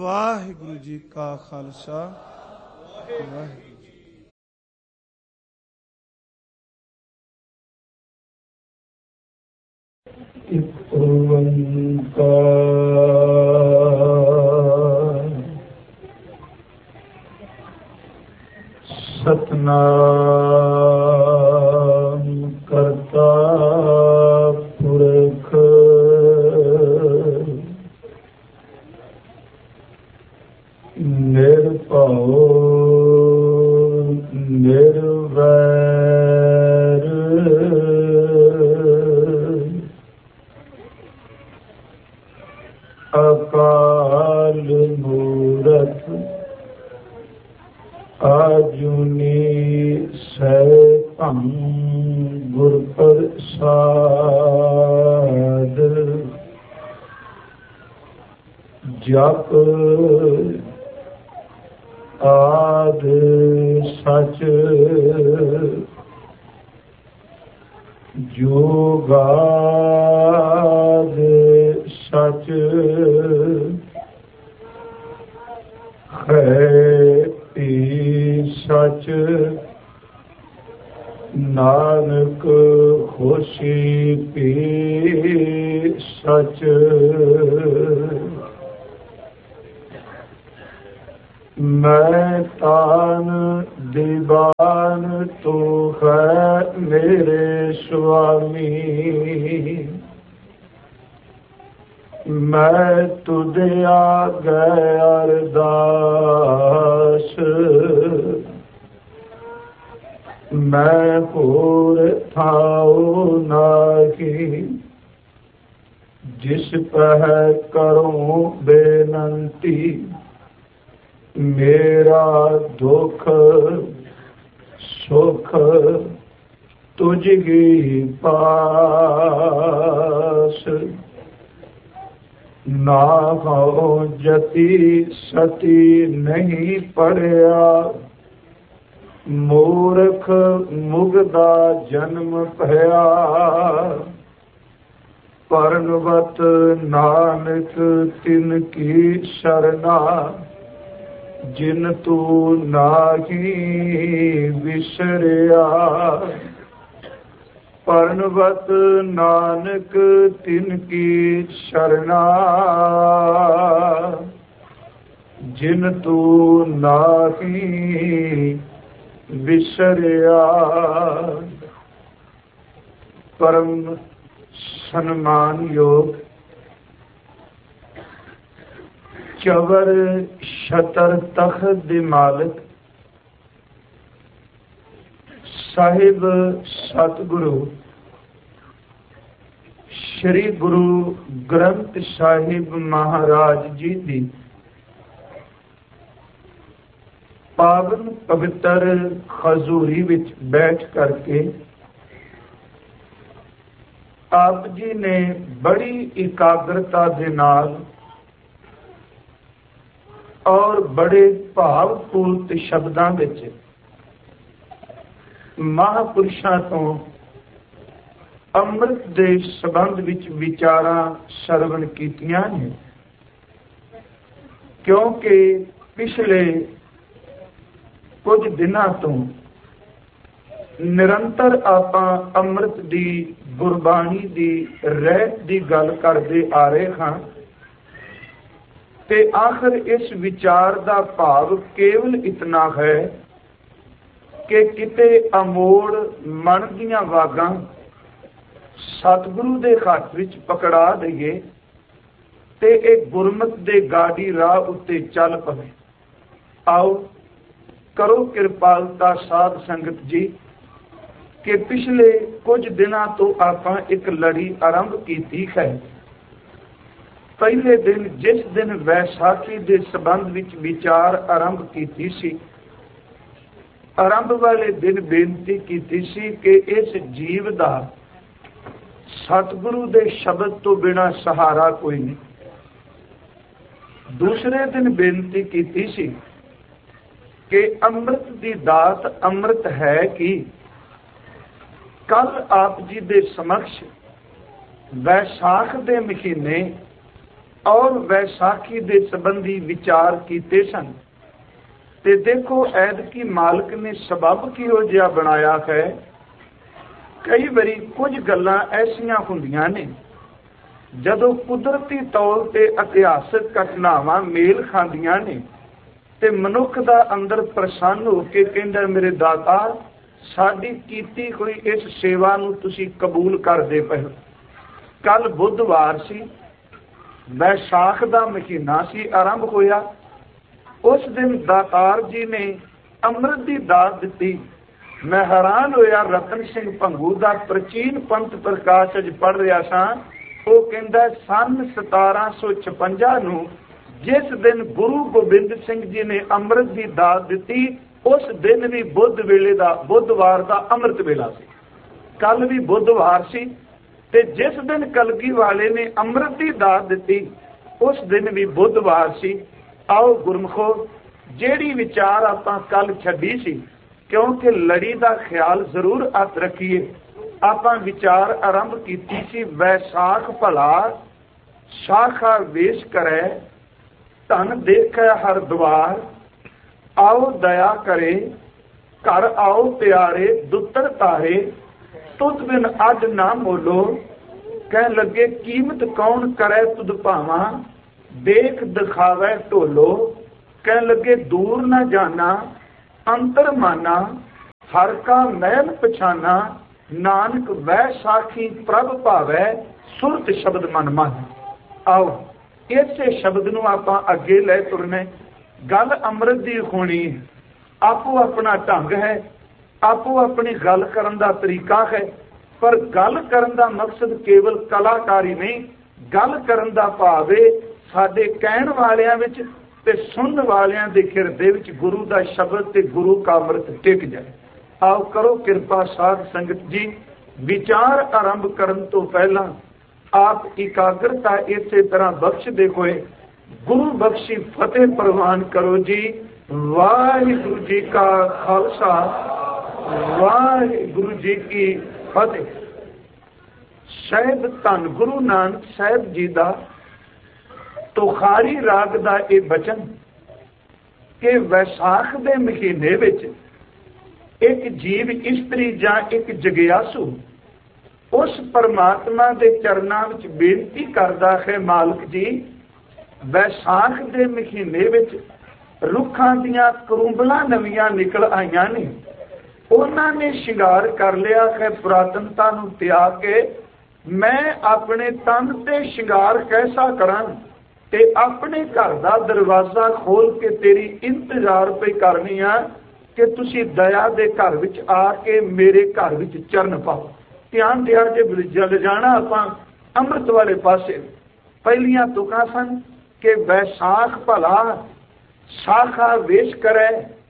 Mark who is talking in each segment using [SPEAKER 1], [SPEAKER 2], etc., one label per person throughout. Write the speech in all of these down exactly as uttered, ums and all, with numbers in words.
[SPEAKER 1] ਵਾਹਿਗੁਰੂ ਜੀ ਕਾ ਖਾਲਸਾ ਵਾਹਿਗੁਰੂ
[SPEAKER 2] ਇੱਕ ਓੰਕਾਰ ਸਤਿਨਾਮ ਕਰਤਾ ਪੁਰਖ ਨਿਰਭਉ ਨਿਰਵੈਰ ਅਕਾਲ ਮੂਰਤ ਆਜੂਨੀ ਸੈਭੰ ਗੁਰ ਪ੍ਰਸਾਦ ਜਪ ਆਦ ਸਚ ਜੁਗਾਦ ਸਚ ਹੈ ਪੀ ਸਚ ਨਾਨਕ ਹੋਸੀ ਪੀ ਸਚ ਮੈਂ ਤਾਨ ਦੀਵਾਨ ਤੂੰ ਹੈ ਮੇਰੇ ਸੁਆਮੀ ਮੈਂ ਤੁਧੇ ਆਗੇ ਅਰਦਾਸ ਮੈਂ ਹੋਰ ਥਾਉ ਨਾਹੀ ਜਿਸ ਪਹਿ ਕਰੂੰ ਬੇਨੰਤੀ ਮੇਰਾ ਦੁਖ ਸੁਖ ਤੁਝੀ ਪਾਸ ਨਾ ਹੋ ਜਤੀ ਸਤੀ ਨਹੀਂ ਪੜਿਆ ਮੂਰਖ ਮੁਗਦਾ ਜਨਮ ਭਇਆ ਪਰਨਵਤ ਨਾਨਕ ਤਿਨ ਕੀ ਸ਼ਰਨਾ ਜਿਨ ਤੂੰ ਨਾਹੀ ਵਿਸਰਿਆ ਪਰਨਵਤ ਨਾਨਕ ਤਿਨ ਕੀ ਸ਼ਰਨਾ ਜਿਨ ਤੂੰ ਨਾਹੀ ਵਿਸਰਿਆ ਪਰਮ ਸਨਮਾਨਯੋਗ ਚਵਰ ਛਤਰ ਤਖਤ ਦੇ ਮਾਲਕ ਸਾਹਿਬ ਸਤਿਗੁਰੂ ਸ਼੍ਰੀ ਗੁਰੂ ਗ੍ਰੰਥ ਸਾਹਿਬ ਮਹਾਰਾਜ ਜੀ ਦੀ ਪਾਵਨ ਪਵਿੱਤਰ ਹਜ਼ੂਰੀ ਵਿੱਚ ਬੈਠ ਕਰਕੇ ਆਪ ਜੀ ਨੇ ਬੜੀ ਇਕਾਗਰਤਾ ਦੇ ਨਾਲ ਔਰ ਬੜੇ ਭਾਵਪੂਰਤ ਸ਼ਬਦਾਂ ਵਿੱਚ ਮਹਾਂਪੁਰਸ਼ਾਂ ਤੋਂ ਅੰਮ੍ਰਿਤ ਦੇ ਸੰਬੰਧ ਵਿੱਚ ਵਿਚਾਰਾਂ ਸਰਵਣ ਕੀਤੀਆਂ ਨੇ ਕਿਉਂਕਿ ਪਿਛਲੇ ਕੁਝ ਦਿਨਾਂ ਤੋਂ ਨਿਰੰਤਰ ਆਪਾਂ ਅੰਮ੍ਰਿਤ ਦੀ ਗੁਰਬਾਣੀ ਦੀ ਰਹਿਤ ਦੀ ਗੱਲ ਕਰਦੇ ਆ ਰਹੇ ਹਾਂ ਤੇ ਆਖਰ ਇਸ ਵਿਚਾਰ ਦਾ ਭਾਵ ਕੇਵਲ ਇਤਨਾ ਹੈ ਕਿ ਕਿਤੇ ਅਮੋੜ ਮਨ ਦੀਆਂ ਵਾਗਾਂ ਸਤਿਗੁਰੂ ਦੇ ਹੱਥ ਵਿੱਚ ਪਕੜਾ ਦਈਏ ਤੇ ਇਹ ਗੁਰਮਤਿ ਦੇ ਗਾੜੀ ਰਾਹ ਉੱਤੇ ਚੱਲ ਪਵੇ। ਆਓ ਕਰੋ ਕਿਰਪਾਲਤਾ ਸਾਧ ਸੰਗਤ ਜੀ ਕਿ ਪਿਛਲੇ ਕੁਝ ਦਿਨਾਂ ਤੋਂ ਆਪਾਂ ਇੱਕ ਲੜੀ ਆਰੰਭ ਕੀਤੀ ਹੈ। ਪਹਿਲੇ ਦਿਨ ਜਿਸ ਦਿਨ ਵੈਸਾਖੀ ਦੇ ਸੰਬੰਧ ਵਿੱਚ ਵਿਚਾਰ ਆਰੰਭ ਕੀਤੀ ਸੀ, ਆਰੰਭ ਵਾਲੇ ਦਿਨ ਬੇਨਤੀ ਕੀਤੀ ਸੀ ਕਿ ਇਸ ਜੀਵ ਦਾ ਸਤਿਗੁਰੂ ਦੇ ਸ਼ਬਦ ਤੋਂ ਬਿਨਾਂ ਸਹਾਰਾ ਕੋਈ ਨਹੀਂ। ਦੂਸਰੇ ਦਿਨ ਬੇਨਤੀ ਕੀਤੀ ਸੀ ਕਿ ਅੰਮ੍ਰਿਤ ਦੀ ਦਾਤ ਅੰਮ੍ਰਿਤ ਹੈ ਕਿ ਕੱਲ ਆਪ ਜੀ ਦੇ ਸਮਕਸ਼ ਵੈਸਾਖ ਦੇ ਮਹੀਨੇ ਔਰ ਵੈਸਾਖੀ ਦੇ ਸੰਬੰਧੀ ਵਿਚਾਰ ਕੀਤੇ ਸਨ। ਤੇ ਦੇਖੋ ਐਤਕੀ ਮਾਲਕ ਨੇ ਸਬਬ ਕਿਹੋ ਜਿਹਾ ਬਣਾਇਆ ਹੈ। ਕਈ ਵਾਰੀ ਕੁਝ ਗੱਲਾਂ ਐਸੀਆਂ ਹੁੰਦੀਆਂ ਨੇ ਜਦੋਂ ਕੁਦਰਤੀ ਤੌਰ ਤੇ ਇਤਿਹਾਸਕ ਘਟਨਾਵਾਂ ਮੇਲ ਖਾਂਦੀਆਂ ਨੇ ਤੇ ਮਨੁੱਖ ਦਾ ਅੰਦਰ ਪ੍ਰਸੰਨ ਹੋ ਕੇ ਕਹਿੰਦਾ, ਮੇਰੇ ਦਾਤਾ ਸਾਡੀ ਕੀਤੀ ਹੋਈ ਇਸ ਸੇਵਾ ਨੂੰ ਤੁਸੀਂ ਕਬੂਲ ਕਰਦੇ ਪਏ ਹੋ। ਕੱਲ ਬੁੱਧਵਾਰ ਸੀ, ਵੈਸਾਖ ਦਾ ਮਹੀਨਾ ਸੀ, ਆਰੰਭ ਹੋਇਆ। ਉਸ ਦਿਨ ਦਾਤਾਰ ਜੀ ਨੇ ਅੰਮ੍ਰਿਤ ਦੀ ਦਾਤ ਦਿੱਤੀ। ਮੈਂ ਹੈਰਾਨ ਹੋਇਆ, ਰਤਨ ਸਿੰਘ ਭੰਗੂ ਦਾ ਪ੍ਰਾਚੀਨ ਪੰਥ ਪ੍ਰਕਾਸ਼ ਅੱਜ ਪੜ੍ਹ ਰਿਹਾ ਸਾਂ। ਉਹ ਕਹਿੰਦਾ ਸੰਨ ਸਤਾਰਾਂ ਸੌ ਛਪੰਜਾ ਨੂੰ ਜਿਸ ਦਿਨ ਗੁਰੂ ਗੋਬਿੰਦ ਸਿੰਘ ਜੀ ਨੇ ਅੰਮ੍ਰਿਤ ਦੀ ਦਾਤ ਦਿੱਤੀ, ਉਸ ਦਿਨ ਵੀ ਬੁੱਧ ਵੇਲੇ ਦਾ ਬੁੱਧਵਾਰ ਦਾ ਅੰਮ੍ਰਿਤ ਵੇਲਾ ਸੀ। ਕੱਲ ਵੀ ਬੁੱਧਵਾਰ ਸੀ ਤੇ ਜਿਸ ਦਿਨ ਕਲਗੀ ਵਾਲੇ ਨੇ ਅੰਮ੍ਰਿਤ ਦੀ ਦਾਤ ਦਿੱਤੀ, ਉਸ ਦਿਨ ਵੀ ਬੁੱਧਵਾਰ ਸੀ। ਆਓ ਗੁਰਮਖੋ, ਜਿਹੜੀ ਵਿਚਾਰ ਆਪਾਂ ਕੱਲ ਛੱਡੀ ਸੀ, ਕਿਉਂਕਿ ਲੜੀ ਦਾ ਖਿਆਲ ਜ਼ਰੂਰ ਹੱਥ ਰੱਖੀਏ, ਆਪਾਂ ਵਿਚਾਰ ਆਰੰਭ ਕੀਤੀ ਸੀ, ਵੈਸਾਖ ਭਲਾ ਸ਼ਾਖਾ ਵੇਸ਼ ਕਰੈ, ਧਨ ਦੇਖੈ ਹਰ ਦੁਆਰ, ਆਓ ਦਇਆ ਕਰੇ, ਘਰ ਆਓ ਪਿਆਰੇ, ਦੁੱਤਰ ਤਾਰੇ, ਤੁਧ ਬਿਨ ਅੱਡ ਨਾ ਮੋਲੋ, ਕਹਿ ਲੱਗੇ ਕੀਮਤ ਕੌਣ ਕਰੇ ਤੁਧ ਭਾਵਾਂ, ਦੇਖ ਦਿਖਾਵੇ ਢੋਲੋ, ਕਹਿ ਲੱਗੇ ਦੂਰ ਨਾ ਜਾਣਾ ਅੰਤਰ ਮਾਨਾ, ਹਰ ਕਾ ਮਹਿਲ ਪਛਾਨਾ, ਨਾਨਕ ਵੈ ਸਾਖੀ ਪ੍ਰਭ ਭਾਵੈ, ਸੁਰਤ ਸ਼ਬਦ ਮਨ ਮਨ। ਆਓ ਇਸੇ ਸ਼ਬਦ ਨੂੰ ਆਪਾਂ ਅੱਗੇ ਲੈ ਤੁਰਨੇ। ਗੱਲ ਅੰਮ੍ਰਿਤ ਦੀ ਹੋਣੀ ਹੈ, ਆਪੋ ਆਪਣਾ ਢੰਗ ਹੈ, ਆਪੋ ਆਪਣੀ ਗੱਲ ਕਰਨ ਦਾ ਤਰੀਕਾ ਹੈ, ਪਰ ਗੱਲ ਕਰਨ ਦਾ ਮਕਸਦ ਕੇਵਲ ਕਲਾਕਾਰੀ ਨਹੀਂ, ਗੱਲ ਕਰਨ ਦਾ ਭਾਵ ਹੈ ਸਾਡੇ ਕਹਿਣ ਵਾਲਿਆਂ ਵਿੱਚ ਤੇ ਸੁਣਨ ਵਾਲਿਆਂ ਦੇ ਹਿਰਦੇ ਵਿੱਚ ਗੁਰੂ ਦਾ ਸ਼ਬਦ ਤੇ ਗੁਰੂ ਕਾ ਅੰਮ੍ਰਿਤ ਟਿਕ ਜਾਏ। ਆਓ ਕਰੋ ਕਿਰਪਾ ਸਾਧ ਸੰਗਤ ਜੀ, ਵਿਚਾਰ ਆਰੰਭ ਕਰਨ ਤੋਂ ਪਹਿਲਾਂ ਆਪ ਇਕਾਗਰਤਾ ਇਸੇ ਤਰ੍ਹਾਂ ਬਖਸ਼ਦੇ ਹੋਏ ਗੁਰੂ ਬਖਸ਼ੀ ਫਤਿਹ ਪ੍ਰਵਾਨ ਕਰੋ ਜੀ। ਵਾਹਿਗੁਰੂ ਜੀ ਕਾ ਖਾਲਸਾ, ਵਾਹਿਗੁਰੂ ਜੀ ਕੀ ਫਤਿਹ। ਸ਼ਾਇਦ ਧੰਨ ਗੁਰੂ ਨਾਨਕ ਸਾਹਿਬ ਜੀ ਦਾ ਤੁਖਾਰੀ ਰਾਗ ਦਾ ਇਹ ਬਚਨ ਕਿ ਵੈਸਾਖ ਦੇ ਮਹੀਨੇ ਵਿੱਚ ਇੱਕ ਜੀਵ ਇਸਤਰੀ ਜਾਂ ਇੱਕ ਜਗਿਆਸੂ ਉਸ ਪਰਮਾਤਮਾ ਦੇ ਚਰਨਾਂ ਵਿੱਚ ਬੇਨਤੀ ਕਰਦਾ ਹੈ, ਮਾਲਕ ਜੀ ਵੈਸਾਖ ਦੇ ਮਹੀਨੇ ਵਿੱਚ ਰੁੱਖਾਂ ਦੀਆਂ ਕਰੂੰਬਲਾਂ ਨਵੀਆਂ ਨਿਕਲ ਆਈਆਂ ਨੇ, ਉਹਨਾਂ ਨੇ ਸ਼ਿੰਗਾਰ ਕਰ ਲਿਆ ਹੈ ਪੁਰਾਤਨਤਾ ਨੂੰ ਤਿਆਗ ਕੇ। ਮੈਂ ਆਪਣੇ ਤਨ ਤੇ ਸ਼ਿੰਗਾਰ ਕੈਸਾ ਕਰਾਂ ਤੇ ਆਪਣੇ ਘਰ ਦਾ ਦਰਵਾਜ਼ਾ ਖੋਲ ਕੇ ਤੇਰੀ ਇੰਤਜ਼ਾਰ ਪਈ ਕਰਨੀ ਆ ਕਿ ਤੁਸੀਂ ਦਇਆ ਦੇ ਘਰ ਵਿੱਚ ਆ ਕੇ ਮੇਰੇ ਘਰ ਵਿੱਚ ਚਰਨ ਪਾਓ। ਧਿਆਨ ਦਿਆ ਜੇ ਜਲ ਜਾਣਾ ਆਪਾਂ ਅੰਮ੍ਰਿਤ ਵਾਲੇ ਪਾਸੇ। ਪਹਿਲੀਆਂ ਤੁਕਾਂ ਸਨ ਕਿ ਵੈਸਾਖ ਭਲਾ ਸ਼ਾਖਾ ਵੇਸ਼ ਕਰੈ,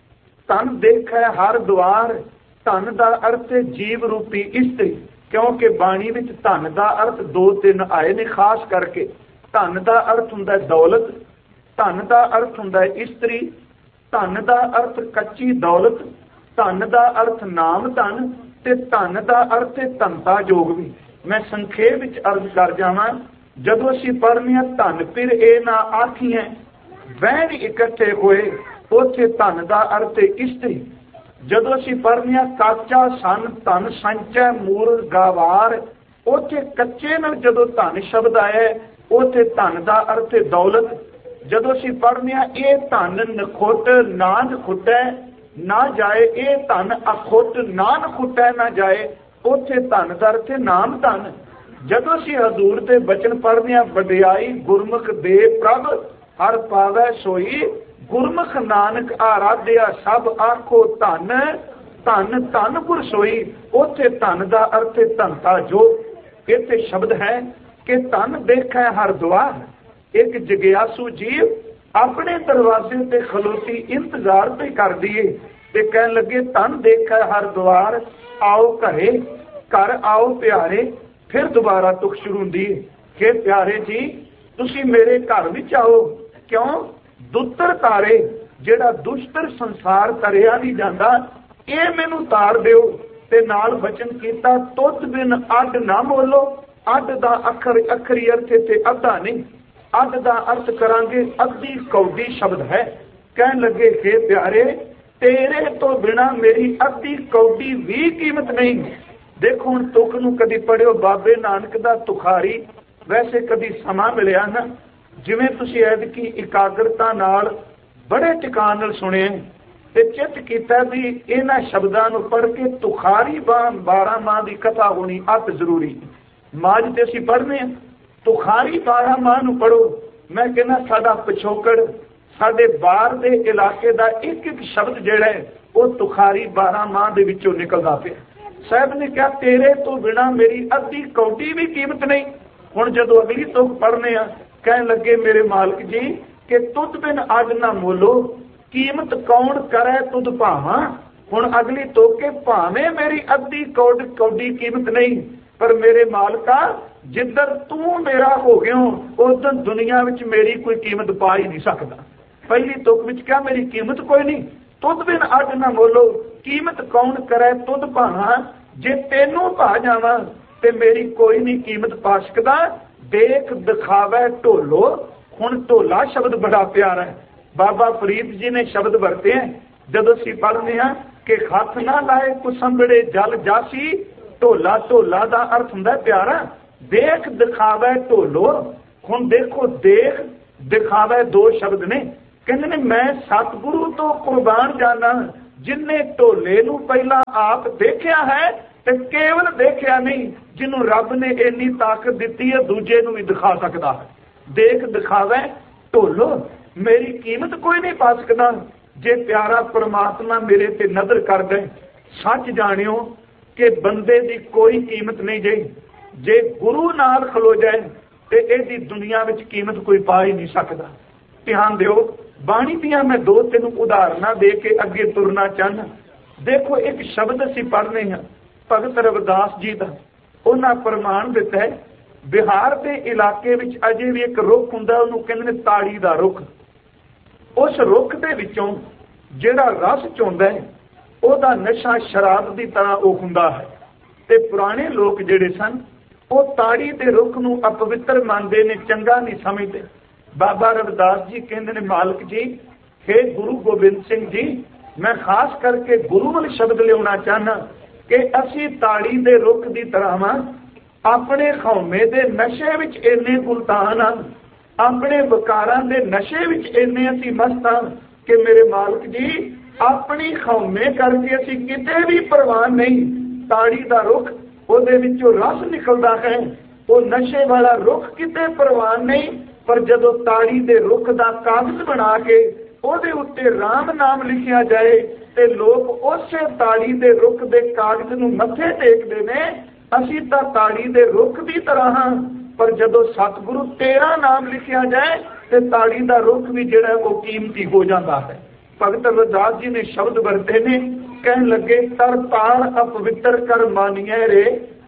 [SPEAKER 2] ਧਨ ਦੇਖੈ ਹਰ ਦੁਆਰ। ਧਨ ਦਾ ਅਰਥ ਹੈ ਜੀਵ ਰੂਪੀ ਇਸਤਰੀ, ਕਿਉਂਕਿ ਬਾਣੀ ਵਿੱਚ ਧਨ ਦਾ ਅਰਥ ਦੋ ਤਿੰਨ ਆਏ ਨੇ ਖਾਸ ਕਰਕੇ। ਧਨ ਦਾ ਅਰਥ ਹੁੰਦਾ ਦੌਲਤ, ਧਨ ਦਾ ਅਰਥ ਹੁੰਦਾ ਇਸਤਰੀ, ਧਨ ਦਾ ਅਰਥ ਕੱਚੀ ਦੌਲਤ, ਧਨ ਦਾ ਅਰਥ ਨਾਮ ਧਨ, ਤੇ ਧਨ ਦਾ ਅਰਥ ਹੈ ਧਨਤਾ ਯੋਗ ਵੀ। ਮੈਂ ਸੰਖੇਪ ਵਿੱਚ ਅਰਜ਼ ਕਰ ਜਾਵਾਂ, ਜਦੋਂ ਅਸੀਂ ਪੜ੍ਹਨੇ ਧਨ ਫਿਰ ਇਹ ਨਾ ਆਖੀਏ ਵਹਿਣ ਇਕੱਠੇ ਹੋਏ, ਉੱਥੇ ਧਨ ਦਾ ਅਰਥ ਹੈ ਇਸਤਰੀ। ਜਦੋਂ ਅਸੀਂ ਪੜ੍ਹਨੇ ਕਾਚਾ ਸਨ ਧਨ ਸੰਚੈ ਮੂਰ ਗਾਵਾਰ, ਉੱਥੇ ਕੱਚੇ ਨਾਲ ਜਦੋਂ ਧਨ ਸ਼ਬਦ ਆਇਆ ਉੱਥੇ ਧਨ ਦਾ ਅਰਥ ਹੈ ਦੌਲਤ। ਜਦੋਂ ਅਸੀਂ ਪੜ੍ਹਨੇ ਇਹ ਧਨ ਨਖੁੱਟ ਨਾ ਨਖੁੱਟੈ ਨਾ ਜਾਏ, ਇਹ ਧਨ ਅਖੁੱਟ ਨਾ ਨਖੁੱਟੈ ਨਾ ਜਾਏ, ਉੱਥੇ ਧਨ ਦਾ ਅਰਥ ਹੈ ਨਾਮ ਧਨ। ਜਦੋਂ ਅਸੀਂ ਹਜ਼ੂਰ ਦੇ ਬਚਨ ਪੜ੍ਹਦੇ ਹਾਂ, ਵਡਿਆਈ ਗੁਰਮੁਖ ਦੇ ਪ੍ਰਭ ਹਰ ਪਾਵੈ ਸੋਈ, ਗੁਰਮੁਖ ਨਾਨਕ ਆਰਾਧਿਆ ਸਭ ਆਖੋ ਧਨ, ਧਨ ਧਨ ਗੁਰ ਸੋਈ, ਉੱਥੇ ਧਨ ਦਾ ਅਰਥ ਹੈ ਧਨਤਾ ਜੋ। ਇੱਥੇ ਸ਼ਬਦ ਹੈ ਕਿ ਧਨ ਦੇਖੈ ਹਰ ਦੁਆਰ। ਇੱਕ ਜਗਿਆਸੂ ਜੀਵ ਆਪਣੇ ਦਰਵਾਜ਼ੇ ਤੇ ਖਲੋਤੀ ਇੰਤਜ਼ਾਰ ਤੇ ਕਰਦੀ ਏ ਤੇ ਕਹਿਣ ਲੱਗੇ ਧਨ ਦੇਖੈ ਹਰ ਦੁਆਰ, ਆਓ ਘਰੇ, ਘਰ ਆਓ ਪਿਆਰੇ। ਫਿਰ ਦੁਬਾਰਾ ਤੁਕ ਸ਼ੁਰੂ ਹੁੰਦੀ ਹੈ ਕਿ ਪਿਆਰੇ ਜੀ ਤੁਸੀਂ ਮੇਰੇ ਘਰ ਵਿੱਚ ਆਓ। ਕਿਉਂ? ਦੁੱਤਰ ਤਾਰੇ, ਜਿਹੜਾ ਦੁਸ਼ਟਰ ਸੰਸਾਰ ਤਰਿਆ ਨਹੀਂ ਜਾਂਦਾ, ਇਹ ਮੈਨੂੰ ਤਾਰ ਦਿਓ। ਤੇ ਨਾਲ ਬਚਨ ਕੀਤਾ ਤੁਧ ਬਿਨ ਅੱਡ ਨਾ ਮੋਲੋ। ਅੱਡ ਦਾ ਅੱਖਰ ਅੱਖਰੀ ਅਰਥ ਤੇ ਅੱਧਾ ਨਹੀਂ, ਅੱਧ ਦਾ ਅਰਥ ਕਰਾਂਗੇ, ਅੱਧੀ ਕੌਡੀ ਸ਼ਬਦ ਹੈ। ਕਹਿਣ ਲੱਗੇ हे ਪਿਆਰੇ, ਤੇਰੇ ਤੋਂ ਬਿਨਾ ਮੇਰੀ ਅੱਧੀ ਕੌਡੀ ਵੀ ਕੀਮਤ ਨਹੀਂ। ਦੇਖੋ ਹੁਣ ਤੁਕ ਨੂੰ ਕਦੀ ਪੜਿਓ ਬਾਬੇ ਨਾਨਕ ਦਾ ਤੁਖਾਰੀ, ਵੈਸੇ ਕਦੀ ਸਮਾਂ ਮਿਲਿਆ ਨਾ, ਜਿਵੇਂ ਤੁਸੀਂ ਐਤਕੀ ਇਕਾਗਰਤਾ ਨਾਲ ਬੜੇ ਟਿਕਾਣ ਨਾਲ ਸੁਣਿਆ ਤੇ ਚਿੱਤ ਕੀਤਾ ਵੀ ਇਹਨਾਂ ਸ਼ਬਦਾਂ ਨੂੰ ਪੜ੍ਹ ਕੇ ਤੁਖਾਰੀ ਬਾਰਾਂ ਮਾਹ ਦੀ ਕਥਾ ਹੋਣੀ ਅਤ ਜ਼ਰੂਰੀ। ਮਾਝ ਤੇ ਅਸੀਂ ਪੜ੍ਹਨੇ ਆ, ਤੁਖਾਰੀ ਬਾਰਾਂ ਮਾਹ ਨੂੰ ਪੜ੍ਹੋ। ਮੈਂ ਕਹਿੰਦਾ ਸਾਡਾ ਪਿਛੋਕੜ, ਸਾਡੇ ਬਾਹਰ ਦੇ ਇਲਾਕੇ ਦਾ ਇੱਕ ਇੱਕ ਸ਼ਬਦ ਜਿਹੜਾ ਹੈ ਉਹ ਤੁਖਾਰੀ ਬਾਰਾਂ ਮਾਹ ਦੇ ਵਿੱਚੋਂ ਨਿਕਲਦਾ ਪਿਆ। ਸਾਹਿਬ ਨੇ ਕਿਹਾ ਤੇਰੇ ਤੋਂ ਬਿਨਾ ਮੇਰੀ ਅੱਧੀ ਕੌਡੀ ਵੀ ਕੀਮਤ ਨਹੀਂ। ਹੁਣ ਜਦੋਂ ਅਗਲੀ ਤੁਕ ਪੜ੍ਹਨੇ ਆ, ਕਹਿਣ ਲੱਗੇ ਮੇਰੇ ਮਾਲਕ ਜੀ ਕਿ ਤੁਧ ਬਿਨ ਅੱਜ ਨਾ ਮੋਲੋ, ਕੀਮਤ ਕੌਣ ਕਰੇ ਤੁਧ ਭਾਵਾਂ। ਹੁਣ ਅਗਲੀ ਤੁਕ ਕੇ ਭਾਵੇਂ ਮੇਰੀ ਅੱਧੀ ਕੌਡ ਕੌਡੀ ਕੀਮਤ ਨਹੀਂ, ਪਰ ਮੇਰੇ ਮਾਲਕਾ ਜਿੱਧਰ ਤੂੰ ਮੇਰਾ ਹੋ ਗਿਆ ਉਦੋਂ ਦੁਨੀਆ ਵਿੱਚ ਮੇਰੀ ਕੋਈ ਕੀਮਤ ਪਾ ਹੀ ਨਹੀਂ ਸਕਦਾ। ਪਹਿਲੀ ਤੁਕ ਵਿੱਚ ਕਿਹਾ ਮੇਰੀ ਕੀਮਤ ਕੋਈ ਨਹੀਂ, ਤੁਧ ਬਿਨ ਅੱਜ ਨਾ ਮੋਲੋ, ਕੀਮਤ ਕੌਣ ਕਰੇ ਤੁਧ ਭਾਵਾਂ। ਜੇ ਤੈਨੂੰ ਭਾ ਜਾਵਾਂ ਤੇ ਮੇਰੀ ਕੋਈ ਨਹੀਂ ਕੀਮਤ ਪਾ ਸਕਦਾ। ਦੇਖ ਦਿਖਾਵੇ ਢੋਲੋ। ਹੁਣ ਢੋਲਾ ਸ਼ਬਦ ਬੜਾ ਪਿਆਰਾ ਹੈ, ਬਾਬਾ ਫਰੀਦ ਜੀ ਨੇ ਸ਼ਬਦ ਵਰਤੇ ਹੈ। ਜਦੋਂ ਅਸੀਂ ਪੜ੍ਹਦੇ ਹਾਂ ਕਿ ਹੱਥ ਨਾ ਲਾਏ ਕੁਸੰਬੜੇ ਜਲ ਜਾਸੀ, ਢੋਲਾ ਢੋਲਾ ਦਾ ਅਰਥ ਹੁੰਦਾ ਪਿਆਰਾ ਦੇਖ ਦਿਖਾਵੇ ਢੋਲੋ। ਹੁਣ ਦੇਖੋ ਦੇਖ ਦਿਖਾਵੇ ਦੋ ਸ਼ਬਦ ਨੇ। ਕਹਿੰਦੇ ਨੇ ਮੈਂ ਸਤਿਗੁਰੂ ਤੋਂ ਕੁਰਬਾਨ ਜਾਣਾ, ਜਿਨਨੇ ਢੋਲੇ ਨੂੰ ਪਹਿਲਾਂ ਆਪ ਦੇਖਿਆ ਹੈ ਤੇ ਕੇਵਲ ਦੇਖਿਆ ਨਹੀਂ, ਜਿਹਨੂੰ ਰੱਬ ਨੇ ਇੰਨੀ ਤਾਕਤ ਦਿੱਤੀ ਹੈ ਦੂਜੇ ਨੂੰ ਵੀ ਦਿਖਾ ਸਕਦਾ ਹੈ। ਦੇਖ ਦਿਖਾਵੇ ਢੋਲੋ, ਮੇਰੀ ਕੀਮਤ ਕੋਈ ਨਹੀਂ ਪਾ ਸਕਦਾ। ਜੇ ਪਿਆਰਾ ਪਰਮਾਤਮਾ ਮੇਰੇ ਤੇ ਨਜ਼ਰ ਕਰ ਦੇ, ਸੱਚ ਜਾਣਿਓ ਕਿ ਬੰਦੇ ਦੀ ਕੋਈ ਕੀਮਤ ਨਹੀਂ ਜੇ ਜੇ ਗੁਰੂ ਨਾਲ ਖਲੋ ਜਾਏ ਤੇ ਇਹਦੀ ਦੁਨੀਆ ਵਿੱਚ ਕੀਮਤ ਕੋਈ ਪਾ ਹੀ ਨਹੀਂ ਸਕਦਾ। ਧਿਆਨ ਦਿਓ, ਬਾਣੀ ਦੀਆਂ ਮੈਂ ਦੋ ਤਿੰਨ ਉਦਾਹਰਨਾਂ ਦੇ ਕੇ ਅੱਗੇ ਤੁਰਨਾ ਚਾਹੁੰਦਾ। ਦੇਖੋ ਇੱਕ ਸ਼ਬਦ ਅਸੀਂ ਪੜ੍ਹਨੇ ਹਾਂ ਭਗਤ ਰਵਿਦਾਸ ਜੀ ਦਾ, ਉਹਨਾਂ ਪ੍ਰਮਾਣ ਦਿੱਤਾ ਹੈ ਬਿਹਾਰ ਦੇ ਇਲਾਕੇ ਵਿੱਚ ਅਜੇ ਵੀ ਇੱਕ ਰੁੱਖ ਹੁੰਦਾ, ਉਹਨੂੰ ਕਹਿੰਦੇ ਨੇ ਤਾੜੀ ਦਾ ਰੁੱਖ। ਉਸ ਰੁੱਖ ਦੇ ਵਿੱਚੋਂ ਜਿਹੜਾ ਰਸ ਚੋਂਦਾ ਹੈ ਉਹਦਾ ਨਸ਼ਾ ਸ਼ਰਾਬ ਦੀ ਤਰ੍ਹਾਂ ਉਹ ਹੁੰਦਾ ਹੈ। ਤੇ ਪੁਰਾਣੇ ਲੋਕ ਜਿਹੜੇ ਸਨ ਉਹ ਤਾੜੀ ਦੇ ਰੁੱਖ ਨੂੰ ਅਪਵਿੱਤਰ ਮੰਨਦੇ ਨੇ, ਚੰਗਾ ਨਹੀਂ ਸਮਝਦੇ। ਬਾਬਾ ਰਵਿਦਾਸ ਜੀ ਕਹਿੰਦੇ ਨੇ ਮਾਲਕ ਜੀ हे ਗੁਰੂ ਗੋਬਿੰਦ ਸਿੰਘ ਜੀ, ਮੈਂ ਖਾਸ ਕਰਕੇ ਗੁਰੂ ਵਾਲੇ ਸ਼ਬਦ ਲਿਆਉਣਾ ਚਾਹਨਾ ਕਿ ਅਸੀਂ ਤਾੜੀ ਦੇ ਰੁੱਖ ਦੀ ਤਰ੍ਹਾਂ ਵਾਂ, ਆਪਣੇ ਖੌਮੇ ਦੇ ਨਸ਼ੇ ਵਿੱਚ ਇੰਨੇ ਗੁਲਤਾਨ ਹਾਂ, ਆਪਣੇ ਵਿਕਾਰਾਂ ਦੇ ਨਸ਼ੇ ਵਿੱਚ ਇੰਨੇ ਅਸੀਂ ਮਸਤ ਹਾਂ ਕਿ ਮੇਰੇ ਮਾਲਕ ਜੀ ਆਪਣੀ ਖੌਮੇ ਕਰਕੇ ਅਸੀਂ ਕਿਤੇ ਵੀ ਪਰਵਾਹ ਨਹੀਂ। ਤਾੜੀ ਦਾ ਰੁੱਖ, ਉਹਦੇ ਵਿੱਚੋਂ ਰਸ ਨਿਕਲਦਾ ਹੈ, ਉਹ ਨਸ਼ੇ ਵਾਲਾ ਰੁੱਖ ਕਿਤੇ ਪਰਵਾਹ ਨਹੀਂ। ਪਰ ਜਦੋਂ ਤਾੜੀ ਦੇ ਰੁੱਖ ਦਾ ਕਾਗਜ਼ ਬਣਾ ਕੇ ਉਹਦੇ ਉੱਤੇ ਰਾਮ ਨਾਮ ਲਿਖਿਆ ਜਾਏ ਤੇ ਲੋਕ ਉਸੇ ਤਾੜੀ ਦੇ ਰੁੱਖ ਦੇ ਕਾਗਜ਼ ਨੂੰ ਮੱਥੇ ਟੇਕਦੇ ਨੇ। ਅਸੀਂ ਤਾਂ ਤਾੜੀ ਦੇ ਰੁੱਖ ਦੀ ਤਰ੍ਹਾਂ ਹਾਂ, ਪਰ ਜਦੋਂ ਸਤਿਗੁਰੂ ਤੇਰਾ ਨਾਮ ਲਿਖਿਆ ਜਾਏ ਤੇ ਤਾੜੀ ਦਾ ਰੁੱਖ ਵੀ ਜਿਹੜਾ ਉਹ ਕੀਮਤੀ ਹੋ ਜਾਂਦਾ ਹੈ। ਭਗਤ ਰਵਿਦਾਸ ਜੀ ਨੇ ਸ਼ਬਦ ਵਰਤੇ ਨੇ, ਕਹਿਣ ਲੱਗੇ ਤਰ ਤਾਲ ਅਪਵਿੱਤਰ ਕਰ ਮਾਨੀਏ ਰੇ,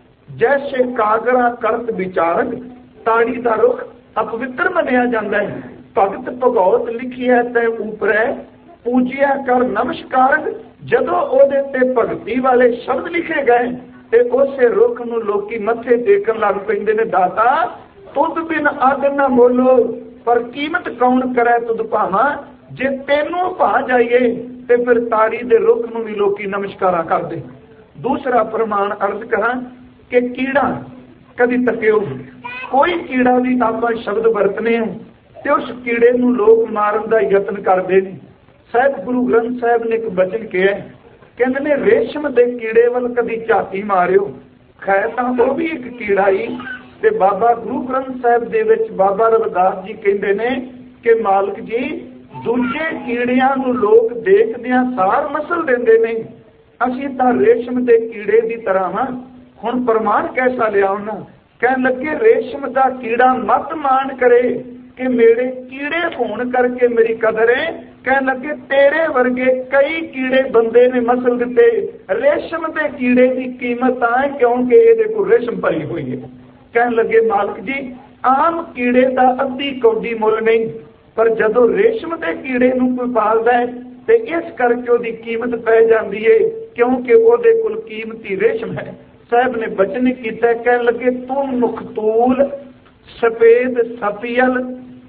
[SPEAKER 2] ਜੈਸੇ ਕਾਗਰਾ ਕਰਤ ਵਿਚਾਰਕ। ਤਾੜੀ ਦਾ ਰੁੱਖ ਅਪਵਿੱਤਰ ਮੰਨਿਆ ਜਾਂਦਾ ਹੈ। ਭਗਤ ਭਗਉਤ ਲਿਖਿਆ ਤੇ ਉਪਰੈ, ਪੂਜਿਆ ਕਰ ਨਮਸਕਾਰਕ। ਜਦੋਂ ਉਹਦੇ ਤੇ ਭਗਤੀ ਵਾਲੇ ਸ਼ਬਦ ਲਿਖੇ ਗਏ ਤੇ ਉਸੇ ਰੁੱਖ ਨੂੰ ਲੋਕੀ ਮੱਥੇ ਟੇਕਣ ਲੱਗ ਪੈਂਦੇ ਨੇ। ਦਾਤਾ ਤੁਧ ਬਿਨ ਅੱਧ ਨਾ ਮੋਲੋ, ਪਰ ਕੀਮਤ ਕੌਣ ਕਰੇ ਤੁਧ ਭਾਵਾਂ। ਜੇ ਤੈਨੂੰ ਭਾ ਜਾਈਏ ਤੇ ਫਿਰ ਤਾੜੀ ਦੇ ਰੁੱਖ ਨੂੰ ਵੀ ਲੋਕੀ ਨਮਸਕਾਰਾਂ ਕਰਦੇ। ਦੂਸਰਾ ਪ੍ਰਮਾਣ ਅਰਜ਼ ਕਰਾਂ ਕਿ ਕੀੜਾ ਕਦੀ ਤੱਕਿਓ, ਕੋਈ ਕੀੜਾ ਵੀ ਆਪਾਂ ਸ਼ਬਦ ਵਰਤਨੇ ਆ ਤੇ ਉਸ ਕੀੜੇ ਨੂੰ ਲੋਕ ਮਾਰਨ ਦਾ ਯਤਨ ਕਰਦੇ ਨੇ। ਸਾਹਿਬ ਗੁਰੂ ਗ੍ਰੰਥ ਸਾਹਿਬ ਨੇ ਇੱਕ ਬਚਨ ਕਿਹਾ, ਕਹਿੰਦੇ ਨੇ ਰੇਸ਼ਮ ਦੇ ਕੀੜੇ ਵੱਲ ਕਦੀ ਝਾਤੀ ਮਾਰਿਓ। ਖੈਰ ਤਾਂ ਉਹ ਵੀ ਇੱਕ ਕੀੜਾ ਹੀ। ਤੇ ਬਾਬਾ ਗੁਰੂ ਗ੍ਰੰਥ ਸਾਹਿਬ ਦੇ ਵਿੱਚ ਬਾਬਾ ਰਵਿਦਾਸ ਜੀ ਕਹਿੰਦੇ ਨੇ ਕਿ ਮਾਲਕ ਜੀ ਦੂਜੇ ਕੀੜਿਆਂ ਨੂੰ ਲੋਕ ਦੇਖਦਿਆਂ ਸਾਰ ਮਸਲ ਦਿੰਦੇ ਨੇ, ਅਸੀਂ ਤਾਂ ਰੇਸ਼ਮ ਦੇ ਕੀੜੇ ਦੀ ਤਰ੍ਹਾਂ ਹਾਂ। ਹੁਣ ਪ੍ਰਮਾਣ ਕੈਸਾ ਲਿਆ ਉਹਨਾਂ, ਕਹਿਣ ਲੱਗੇ ਰੇਸ਼ਮ ਦਾ ਕੀੜਾ ਮਤ ਮਾਨ ਕਰੇ ਕਿ ਮੇਰੇ ਕੀੜੇ ਹੋਣ ਕਰਕੇ ਮੇਰੀ ਕਦਰ ਹੈ। ਕਹਿਣ ਲੱਗੇ ਤੇਰੇ ਵਰਗੇ ਕਈ ਕੀੜੇ ਬੰਦੇ ਨੇ ਮਸਲ ਦਿੱਤੇ, ਰੇਸ਼ਮ ਦੇ ਕੀੜੇ ਦੀ ਕੀਮਤ ਤਾਂ ਕਿਉਂਕਿ ਇਹਦੇ ਕੋਲ ਰੇਸ਼ਮ ਭਰੀ ਹੋਈ ਹੈ। ਕਹਿਣ ਲੱਗੇ ਮਾਲਕ ਜੀ ਆਮ ਕੀੜੇ ਦਾ ਅੱਧੀ ਕੌਡੀ ਮੁੱਲ ਨਹੀਂ, ਪਰ ਜਦੋਂ ਰੇਸ਼ਮ ਦੇ ਕੀੜੇ ਨੂੰ ਕੋਈ ਪਾਲਦਾ ਹੈ ਤੇ ਇਸ ਕਰਕੇ ਉਹਦੀ ਕੀਮਤ ਪੈ ਜਾਂਦੀ ਹੈ ਕਿਉਂਕਿ ਉਹਦੇ ਕੋਲ ਕੀਮਤੀ ਰੇਸ਼ਮ ਹੈ। ਸਾਹਿਬ ਨੇ ਬਚਨ ਕੀਤਾ, ਕਹਿਣ ਲੱਗੇ ਤੂੰ ਮੁਖਤੂਲ ਸਫੇਦ ਸਫੀਅਲ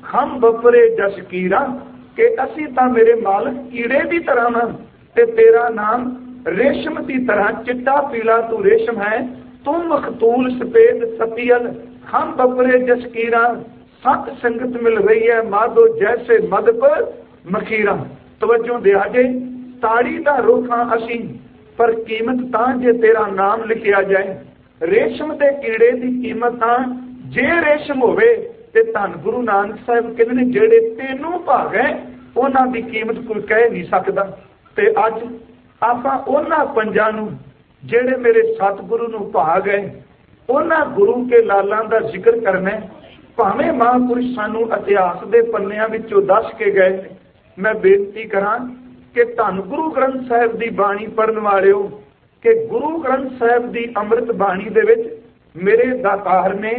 [SPEAKER 2] हम बपरे जसकीरा कि असी तां मेरे मालक कीड़े की तरह ना, ते तेरा नाम रेशम की तरह चिट्टा पीला तू रेशम है, तू मखतूल सफेद सतियल, हम बपरे जसकीरा, सत संगत मिल रही है माधो जैसे मद पर मखीरा। तवज्जो दे आजे, ताड़ी दा रुख हां असी, पर कीमत तां जे तेरा नाम लिखिया जाए। रेशम दे कीड़े की कीमत तां जे रेशम होवे ते धन गुरु नानक साहिब कहते ने जेड़े तेनू भाग है उन्हां दी कीमत कोई कह नहीं सकदा। ते अज आपां उन्हां पंजां नूं जेड़े मेरे सतगुरु नूं भाग है उन्हां गुरु के लालां दा जिक्र करना है। भावें महापुरुष सानू इतिहास के पन्नियां विचों दस के गए। मैं बेनती करां कि धन गुरु ग्रंथ साहिब की बाणी पढ़न वालिओ कि गुरु ग्रंथ साहिब की अमृत बाणी दे विच मेरे दातार ने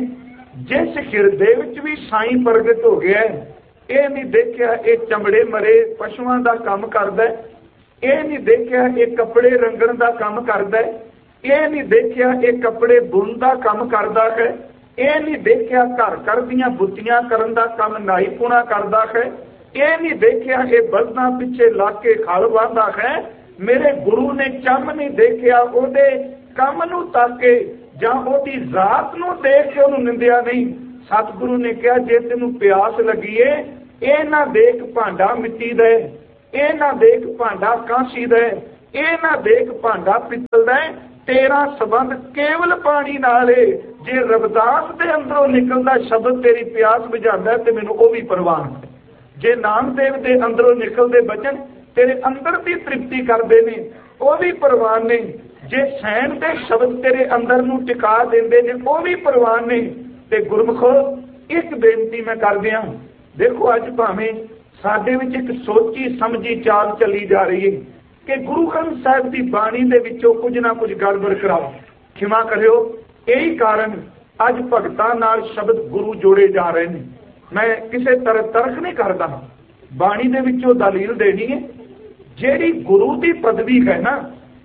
[SPEAKER 2] जिस हिरदे विच भी साईं प्रगट हो गया है, ये नहीं देखिया ये चमड़े मरे पशुओं का काम करदा है, ये नहीं देखिया ये कपड़े रंगण का काम करदा है, ये नहीं देखिया ये कपड़े बुन का काम करदा है, ये नहीं देखिया घर घर दीआं बुत्तियां करन दा काम नाई पुणा करदा है, ये नहीं देखिया ये बलदां पिछे ला के खल वाहदा है। मेरे गुरु ने चम नहीं देखिया ओदे काम नूं ताके जां ओदी जात नूं देख के उहनूं निंदिया नहीं। सतगुरु ने कहा जे तैनूं प्यास लगी है ये ना देख भांडा मिट्टी दा, ये ना देख भांडा कांसी दा, ये ना देख भांडा पित्तल दा, तेरा संबंध केवल पानी नाल है। जे रविदास दे अंदरों निकलदा शब्द तेरी प्यास बुझांदा ते मैनूं ओह भी परवाह है। जे नामदेव दे अंदरों निकलदे बचन तेरे अंदर की तृप्ति करते ने वह भी परवान ने। जे सैन दे शब्द तेरे अंदर नूं टिका देंदे ने वह भी परवान ने। ते गुरमुखो एक बेनती मैं कर दिया, देखो अज भावें साडे विच एक सोची समझी चाल चली जा रही है कि गुरु ग्रंथ साहिब की बाणी दे विचों कुछ ना कुछ गड़बड़ कराओ। क्षमा करियो, यही कारण अज भगतां नाल शब्द गुरु जोड़े जा रहे हैं। मैं किसी तरह तर्क नहीं करता, बाणी दे विचों दलील देनी है। जेड़ी गुरु की पदवी है ना,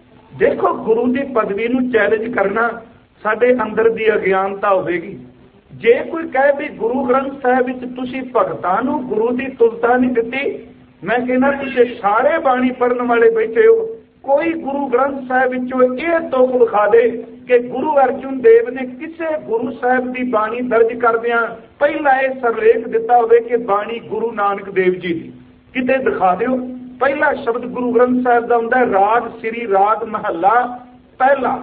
[SPEAKER 2] देखो गुरु की पदवी नूं चैलेंज करना साडे अंदर की अज्ञानता होगी। जे कोई कहे भी गुरु ग्रंथ साहिब विच तुसीं भगतां नूं गुरु की तुलता नहीं दिती, मैं कहना तुसीं सारे बाणी पढ़न वाले बैठे हो, कोई गुरु ग्रंथ साहिब विचों यह तुक विखा दे कि गुरु अर्जुन देव ने किसी गुरु साहिब की बाणी दर्ज करदियां पहला यह सरलेख दिता होवे कि बाणी गुरु नानक देव जी की, किते दिखा दिओ। पहला शब्द गुरु ग्रंथ साहिब का हुंदा है राग श्री राग महला पहला,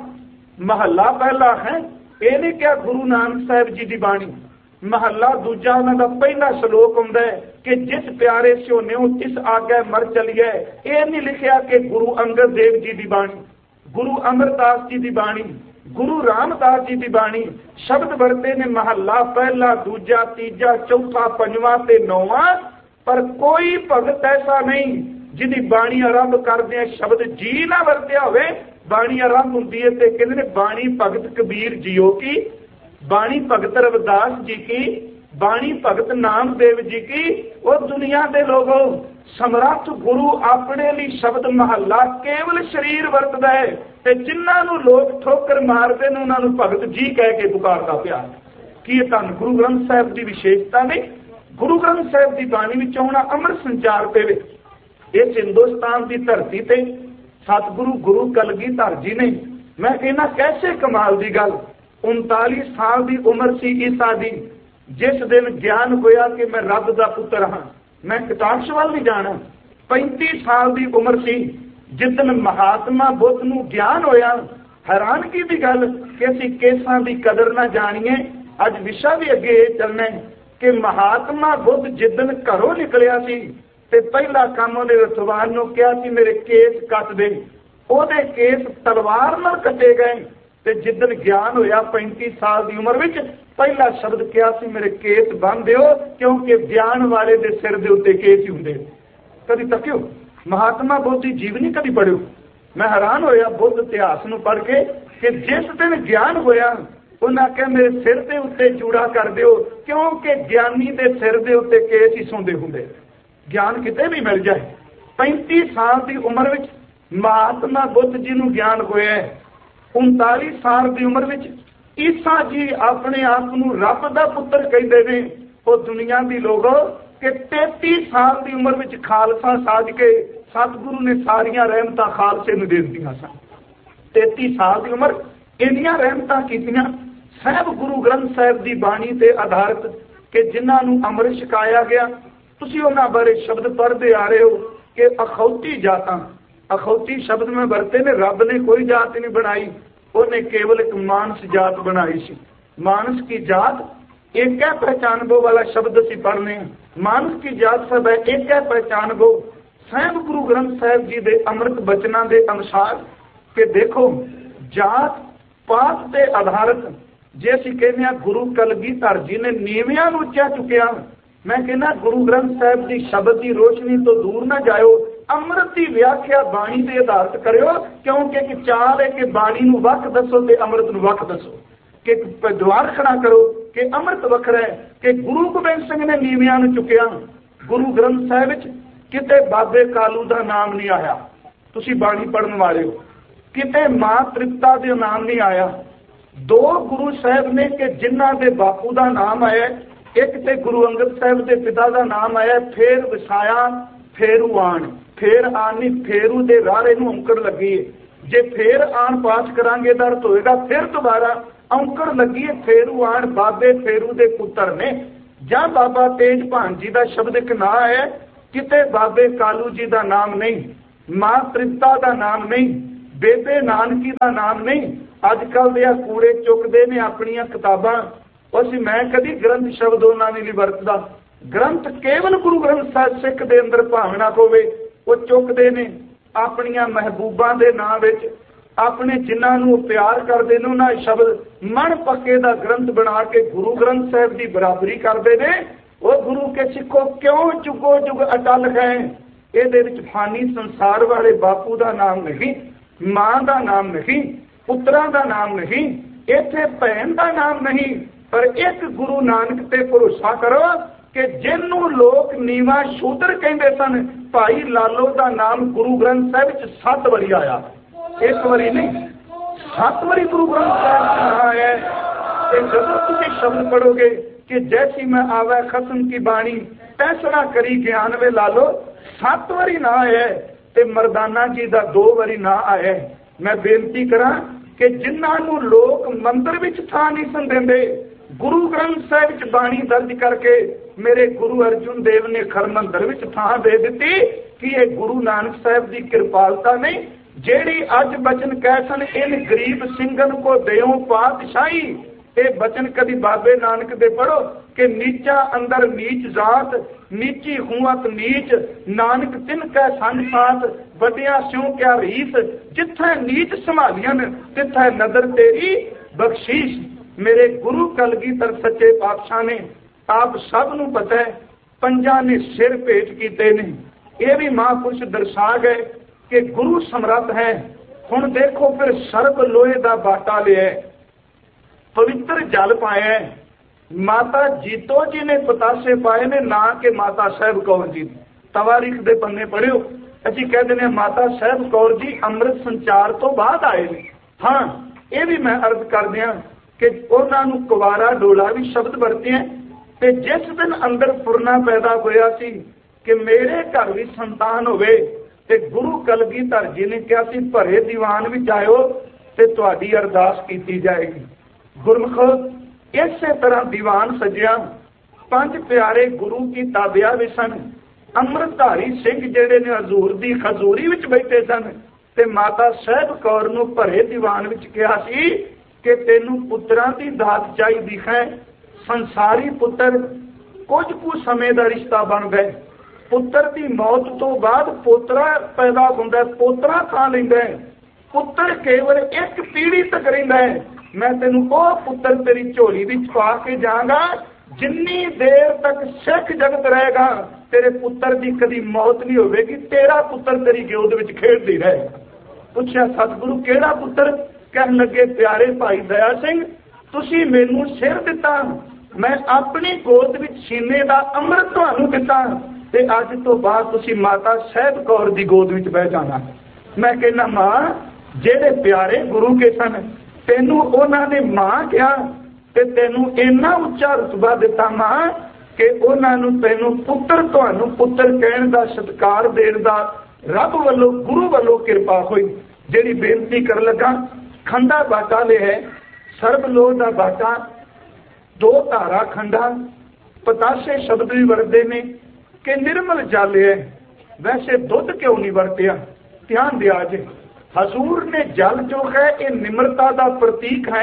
[SPEAKER 2] महला पहला है। ये नहीं क्या गुरु नानक साहिब जी की बाणी। महला दूजा उन्होंने पहला श्लोक हुंदा है कि जिस प्यारे सोन्यो तिस आगे मर चलिए। ये नहीं लिखिया कि गुरु अंगद देव जी की बाणी, गुरु अमरदास जी की बाणी, गुरु रामदास जी की बाणी। शब्द वरते ने महला पहला दूजा तीजा चौथा पंजवां ते नौवां, पर कोई भगत ऐसा नहीं जिहदी बाणी आरंभ करदे शब्द जी ना वरत्या होवे। बाणी आरंभ हुंदी है ते कहंदे ने बाणी भगत कबीर जीओ की, बाणी भगत रविदास जी की, बाणी भगत नामदेव जी की। और दुनिया के लोगों समर्थ गुरु अपने लिए शब्द महला केवल शरीर वरतदा है ते जिन्हां नूं लोग ठोकर मारदे ने उन्हां नूं भगत जी कह के पुकारदा पिया। की ये धन गुरु ग्रंथ साहिब की विशेषता नहीं? गुरु ग्रंथ साहिब की बाणी विच आउणा अमर संचार पेवे। इस हिंदुस्तान की धरती ते सतगुरु गुरु कलगीधर जी ने, मैं कहना कैसे कमाल की गल, उनतालीस साल की उम्र सी ईसा दी जिस दिन ज्ञान होया कि मैं रब का पुत्र हाँ, मैं कटाक्ष वाल नहीं जाना। पैंती साल की उम्र सी जिदन महात्मा बुद्ध नूं ज्ञान होया। हैरानगी की गल कि असीं केसां की कदर ना जाणीए। अज विशा भी अगे चलना है कि महात्मा बुद्ध जिदन घरों निकलिया सी ते पहला काम उहने रथवान नूं कहा सी मेरे केस कट दे, ओहदे केस तलवार नाल कटे गए। ते जिदन ज्ञान होया पैंती साल की उम्र विच पहला शब्द कहा सी मेरे केस बन दिओ, क्योंकि ज्ञान वाले दे सिर दे उत्ते केस ही हुंदे। कभी तकियो महात्मा बुद्ध की जीवनी कभी पढ़ियो। मैं हैरान होया बुद्ध इतिहास नूं पढ़ के कि जिस दिन ज्ञान होया उन्हें आख्या मेरे सिर के उत्ते चूड़ा कर दिओ, क्योंकि ज्ञानी दे सिर दे उत्ते केस ही सोंदे हुंदे। ज्ञान किते भी मिल जाए। पैंती साल की उम्र विच महात्मा बुद्ध जी नूं ज्ञान होया है। उनतालीस साल की उम्र विच ईसा जी अपने आप नूं रब दा पुत्र कहंदे ने। वो दुनिया की लोगों कि तेती साल की उम्र में खालसा साज के सतगुरु ने सारिया रहमत खालसे में दे दिया सन। तेती साल की उम्र इन्नियां रहमत कीतियां साहब गुरु ग्रंथ साहिब की बाणी से आधारित कि जिन्होंने अमृत छकाया गया। तुसीं उन्हां बारे शब्द पढ़ते आ रहे हो कि अखौती जातां, अखौती शब्द में वरते ने, रब ने कोई जात नहीं बनाई, उन्हें केवल एक मानस जात बनाई सी। मानस की जात एक है पहचानबो वाला शब्द असी पढ़ने, मानस की जात सब है एक है पहचानबो। साहब गुरु ग्रंथ साहिब जी के अमृत बचना के अनुसार कि देखो जात पात के आधारित जे असीं कहने आ गुरु कलगीधर जी ने नीवियां नूं उच्चा चुकिया। मैं कहना गुरु ग्रंथ साहिब की शब्द की रोशनी तो दूर ना जाओ, अमृत की व्याख्या बाणी से आधारित करो, क्योंकि एक चाल है कि बाणी नूं वख दसो ते अमृत नूं वख दसो, कि द्वार खड़ा करो कि अमृत वखरा है, कि गुरु गोबिंद सिंह ने नीवियां नूं चुकिया। गुरु ग्रंथ साहिब विच किते बाबे कालू का नाम नहीं आया, तुसीं बाणी पढ़न वाले हो, किते मां तृप्ता का नाम नहीं आया। दो गुरु साहब ने कि जिन्हां दे बापू का नाम आया, एक ते गुरु अंगद साहब के पिता का नाम आया, फेर वसाया फेरू आन, फेर आनी फेरू दे रारे नूं औंकड़ लगी है, जे फेर आन पाठ करांगे तां अर्थ होएगा फिर दोबारा औंकड़ लगी है। फेरू आन बाबे फेरू दे पुत्र ने, जां बाबा तेज भान जी का शब्द एक ना है, किते बाबे कालू जी का नाम नहीं, मां तृप्ता का नाम नहीं, बेबे नानकी का नाम नहीं। अजकल दे कूड़े चुकते ने अपनियां किताबां, उस मैं कभी ग्रंथ शब्द उन्होंने नहीं वरतदा। ग्रंथ केवल गुरु ग्रंथ साहिब सिख दे अंदर भावना होवे वो चुकते ने अपनियां महबूबां दे नाम विच, अपने जिन्हां नूं प्यार करदे ने उन्हां शब्द मन पक्के दा ग्रंथ बना के गुरु ग्रंथ साहिब की बराबरी करते ने। वो गुरु के सिखो क्यों जुगो जुग अटल है, इहदे विच फानी संसार वाले बापू का नाम नहीं, मां का नाम नहीं, पुत्रा का नाम नहीं, इत्थे भैन का नाम नहीं, पर एक गुरु नानक ते भरोसा करो कि जिन्हों लोग नीवा शूद्र कहते सन, भाई लालो का नाम गुरु ग्रंथ साहिब विच सत्त वारी आया, एक बारी नहीं सत्त वारी गुरु ग्रंथ साहिब आया है। जब तुम शब्द पढ़ोगे कि जैसी मैं आवे खसम की बाणी फैसला करी ज्ञान वे लालो, सत्त वारी ना आया ते मरदाना जी का दो वारी ना आया। मैं बेनती करा कि जिन्होंने लोग मंदिर विच थां नहीं सन देंदे, गुरु ग्रंथ साहिब विच बाणी दर्ज करके मेरे गुरु अर्जुन देव ने खरमंदर विच थां दे दी कि ये गुरु नानक साहिब की कृपालता नहीं, जेड़ी अज बचन कह सन इन गरीब सिंगन को देओ पातशाही। ये बचन कभी बाबे नानक दे पढ़ो कि नीचा अंदर नीच जात, नीची हुआत नीच, नानक तिन कै संग साथ, वड्डिया स्यों क्या रीस, जिथे नीच संभालियन तिथे नजर तेरी बख्शीश। मेरे गुरु कलगीधर सच्चे पातशाह ने आप सब नूं पता है पंजा ने सिर भेंट कीते ने, यह भी महापुरुष दर्शा गए कि गुरु समर्थ है। हुण देखो फिर सर्ब लोहे का बाटा लिया, पवित्र जल पाया, माता जीतो जी ने पतासे पाए ने, ना कि माता साहब कौर जी। तवारीख दे पन्ने पढ़ियो, असीं कहते हैं माता साहब कौर जी अमृत संचार तो बाद आए ने। हाँ ये भी मैं अर्ज कर दिया कि उन्होंने कुवारा डोला भी शब्द वरते हैं, ते जिस दिन अंदर फुरना पैदा होया सी कि मेरे घर भी संतान होवे, ते गुरु कलगीधर जी ने कहा सी भरे दीवान विच आयो ते तुहाडी अरदास कीती जाएगी। गुरमुख इस तरह दीवान सजिया, पंज प्यारे गुरु की ताबिया भी सन, अमृतधारी सिंह जेड़े ने हजूर दी खजूरी विच बैठे सन, ते माता साहब कौर नूं भरे दीवान विच कहा सी कि तेनू पुत्रां दी दात चाहीदी है। संसारी पुत्र कुछ कुछ समय का रिश्ता बन गए, पुत्र की मौत तो बाद पोतरा पैदा होंदा, पोतरा खा लैंदा है, पुत्र केवल एक पीढ़ी तक रहिंदा है। मैं तेनू वो पुत्र तेरी झोली विच पा के जाऊंगा, जिन्नी देर तक सिख जगत रहेगा तेरे पुत्र की कभी मौत नहीं होगी, तेरा पुत्र तेरी गोद विच खेडदी रहेगा। पूछा सतगुरु केड़ा पुत्र? कहन लगे प्यारे भाई दया सिंह, तुसी मैनू सिर दिता, मैं अपनी गोद विच सीने का अमृत तुहानू दिता, ते अज तो बाद तुसी माता साहब कौर की गोद विच बह जाना। मैं कहना मां जेड़े प्यारे गुरु के सन, तेनू उन्होंने मां कहा ते तेनू इन्ना उच्चा रुतबा दिता मां कि उन्होंने तैनू पुत्र तुहानू पुत्र कहण दा सत्कार देण दा रब वालों गुरु वालों कृपा हुई। जिहड़ी बेनती कर लगा, खंडा बाटा ले है, सर्वलोह दा बाटा, दो धारा खंडा, पतासे शब्द भी वरते ने कि निर्मल जल है। वैसे दुध क्यों नहीं वरतिया, ध्यान दिया जे। हजूर ने जल जो है ये निम्रता का प्रतीक है,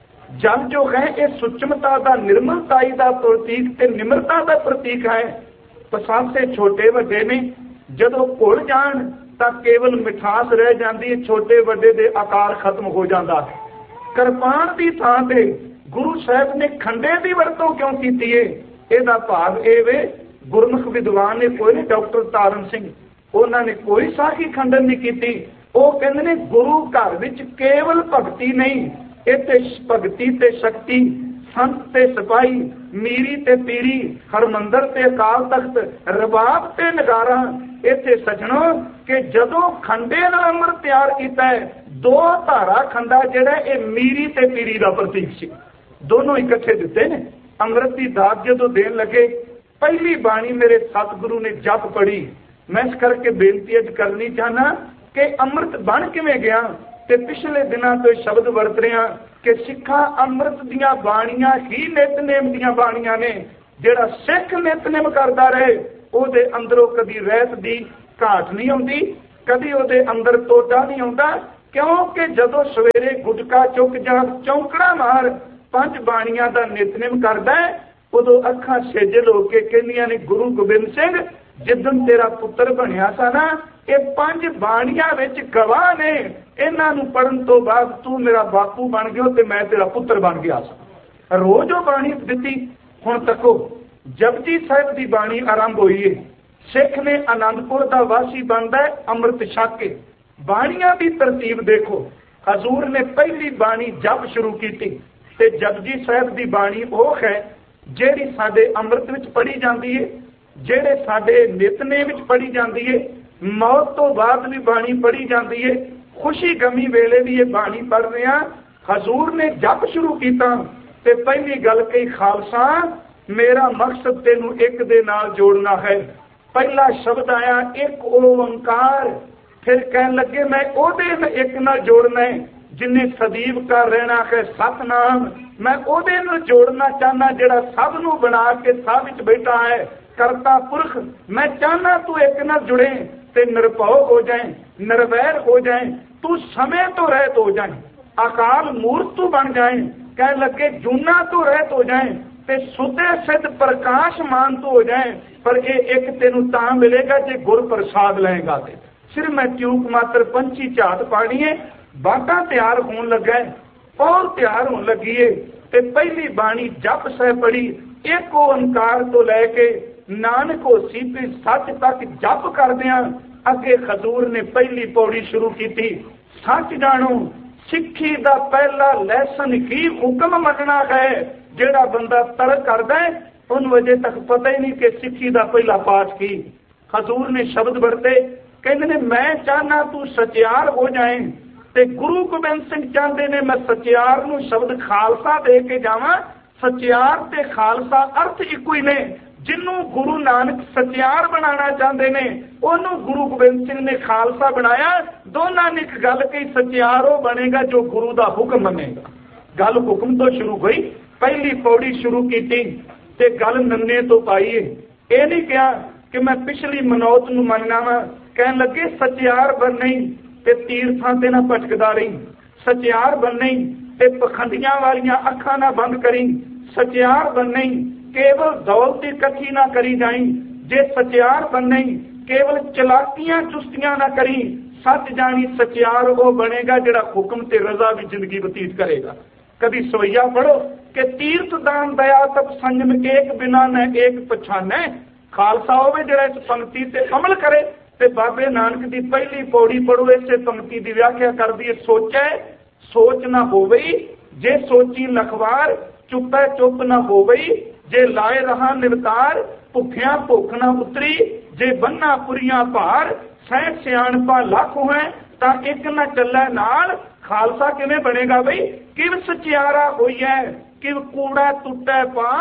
[SPEAKER 2] जल जो है ये सुचमता का निर्मलताई का प्रतीक ते निम्रता का प्रतीक है। पसासे छोटे वड्डे ने जदों घुल जाण तां केवल मिठास रह जाती है, छोटे वड्डे दे आकार खत्म हो जाता है। किरपान की थां ते गुरु साहब ने खंडे की वरतों क्यों की है? ਇਹਦਾ ਭਾਵ ਇਹ ਵੇ गुरमुख विद्वान ने कोई नहीं, डॉक्टर तारण सिंह उन्होंने कोई साखी खंडन नहीं की। वो कहते ने गुरु घर विच केवल भगती नहीं, इत्थे भगती ते शक्ति, संत ते सिपाही, मीरी ते पीरी, हरमंदर ते अकाल तख्त, रबाब ते नगारा। इत्थे सजणो कि जदों खंडे नाल अमृत तैयार किया है, दो धारा खंडा जिहड़ा ये मीरी ते पीरी का प्रतीक सी, दोनों इकट्ठे दिते ने। अमृत की दात जो देन लगे, पहली बाणी मेरे सतगुरु ने जप पढ़ी। मैं इस करके बेनती अज करनी चाहना कि अमृत बन किवें गया। ते पिछले दिनों तो शब्द वरत रहा कि सिखा अमृत दियां बाणियां ही नितनेम दियां बाणियां ने। जिहड़ा सिख नितनेम करता रहे उहदे अंदरों कदी रहत दी घाट नहीं आउंदी, कदी उहदे अंदर टोटा नहीं आउंदा। क्योंकि जदों सवेरे गुटका चुक जा चौंकड़ा मार पंज बाणियां दा नितनेम करदा है, उदों अखां सेजल होके कहंदियां ने गुरु गोबिंद सिंह जिदन तेरा पुत्र बनिया सा ना, ये पंज बाणियां विच गवाह ने, इन्हां नूं पढ़न तो बाद तू मेरा बापू बन गया ते मैं तेरा पुत्र बन गया सा। रोज वो बाणी दिती। हुण तको जपजी साहिब की बाणी आरंभ हुई है। सिख ने आनंदपुर का वासी बनता है अमृत छक के। बाणियां की तरतीब देखो, हजूर ने पहली बाणी जप शुरू की ते जपजी साहिब की बाणी वो है ਜਿਹੜੀ ਸਾਡੇ ਅੰਮ੍ਰਿਤ ਵਿੱਚ ਪੜ੍ਹੀ ਜਾਂਦੀ ਹੈ, ਜਿਹੜੇ ਸਾਡੇ ਨਿਤਨੇਮ ਵਿੱਚ ਪੜ੍ਹੀ ਜਾਂਦੀ ਹੈ, ਮੌਤ ਤੋਂ ਬਾਅਦ ਵੀ ਬਾਣੀ ਪੜ੍ਹੀ ਜਾਂਦੀ ਹੈ, ਖੁਸ਼ੀ ਗਮੀ ਵੇਲੇ ਵੀ ਇਹ ਬਾਣੀ ਪੜ੍ਹ ਰਹੇ ਹਾਂ। ਹਜ਼ੂਰ ਨੇ ਜਪ ਸ਼ੁਰੂ ਕੀਤਾ ਤੇ ਪਹਿਲੀ ਗੱਲ ਕਹੀ, ਖਾਲਸਾ ਮੇਰਾ ਮਕਸਦ ਤੈਨੂੰ ਇੱਕ ਦੇ ਨਾਲ ਜੋੜਨਾ ਹੈ। ਪਹਿਲਾ ਸ਼ਬਦ ਆਇਆ ਇੱਕ ਓੰਕਾਰ, ਫਿਰ ਕਹਿਣ ਲੱਗੇ ਮੈਂ ਉਹਦੇ ਇੱਕ ਨਾਲ ਜੋੜਨਾ ਹੈ जिन्हें सदीव कर रहना है सतनाम। मैं ओदे नूं जोड़ना चाहना जिहड़ा सब नूं बना के सब विच बैठा है, करता पुरख। मैं चाहना तू एक नाल जुड़े ते निरभौ हो जाए, निर्वैर हो जाए, तू समय तो रहत हो जाए, अकाल मूर्त तू बन जाए, कह लगे जूना तो रहत हो जाए ते सुधे सिद्ध प्रकाशमान तो हो जाए। पर ये एक तेनू तां मिलेगा जे गुर प्रसाद लएगा। ते सिर्फ मैं ट्यूक मात्र पंछी झात पानी है, बाटा तैयार होने लगा है, पौल तैयार होने लगी है। ते पहली बाणी जप सह पढ़ी, एक ओंकार तो लैके नानक होसी पे सच तक जप करदियां अगे हजूर ने पहली पौड़ी शुरू की थी। सच जानो सिक्खी दा पहला लैसन की हुक्म मनना है। जेड़ा बंदा तर्क करदा है उन वजह तक पता ही नहीं कि सिक्खी दा पहला पाठ की। हजूर ने शब्द वरते, कहते ने मैं चाहना तू सचियार हो जाए ते गुरु गोबिंद सिंह चाहते ने मैं सचियार नूं शब्द खालसा दे के जावां। सचियार ते खालसा अर्थ इको ही ने। जिन्हों गुरु नानक सचियार बनाना चाहते ने उन्होंने गुरु गोबिंद सिंह ने खालसा बनाया। दोनों ने एक गल कही, सचियार वो बनेगा जो गुरु का हुक्म मनेगा। गल हुक्म तो शुरू हुई, पहली पौड़ी शुरू की ते गल नन्ने तो पाई है। यह नहीं कहा कि मैं पिछली मनौत नूं मनना वा। कह लगे सचियार बननी ते तीर्थां ते ना भटकदा रही, सचियार बननी ते पखंडियां वालियां अखां ना बंद करी, सचियार बननी केवल दौलत इकट्ठी ना करी जाई, जे सचियार बननी केवल चलाकियां चुस्तियां ना करी। सच जानी सचियार वो बनेगा जिहड़ा हुक्म ते रजा की जिंदगी बतीत करेगा। कभी सवैया पढ़ो कि तीर्थ दान दया तप संयम एक बिना न एक पछाने। खालसा होवे जिहड़ा इस पंक्ति ते अमल करे। ते बाबे नानक की पहली पौड़ी पढ़ो, इसे पंक्ति की व्याख्या कर दी, सोचे सोच ना हो गई, जे सोची लखवार, चुपै चुप ना हो गई, जे लाए रहा निवतार, भुखिया भुख ना उतरी, जे बन्ना पुरिया भार, सह सियाणपा लख है ता एक ना चलै नाल। खालसा किवें बनेगा बई? किव सचियारा होई है, किव कूड़ा टुटै पाल,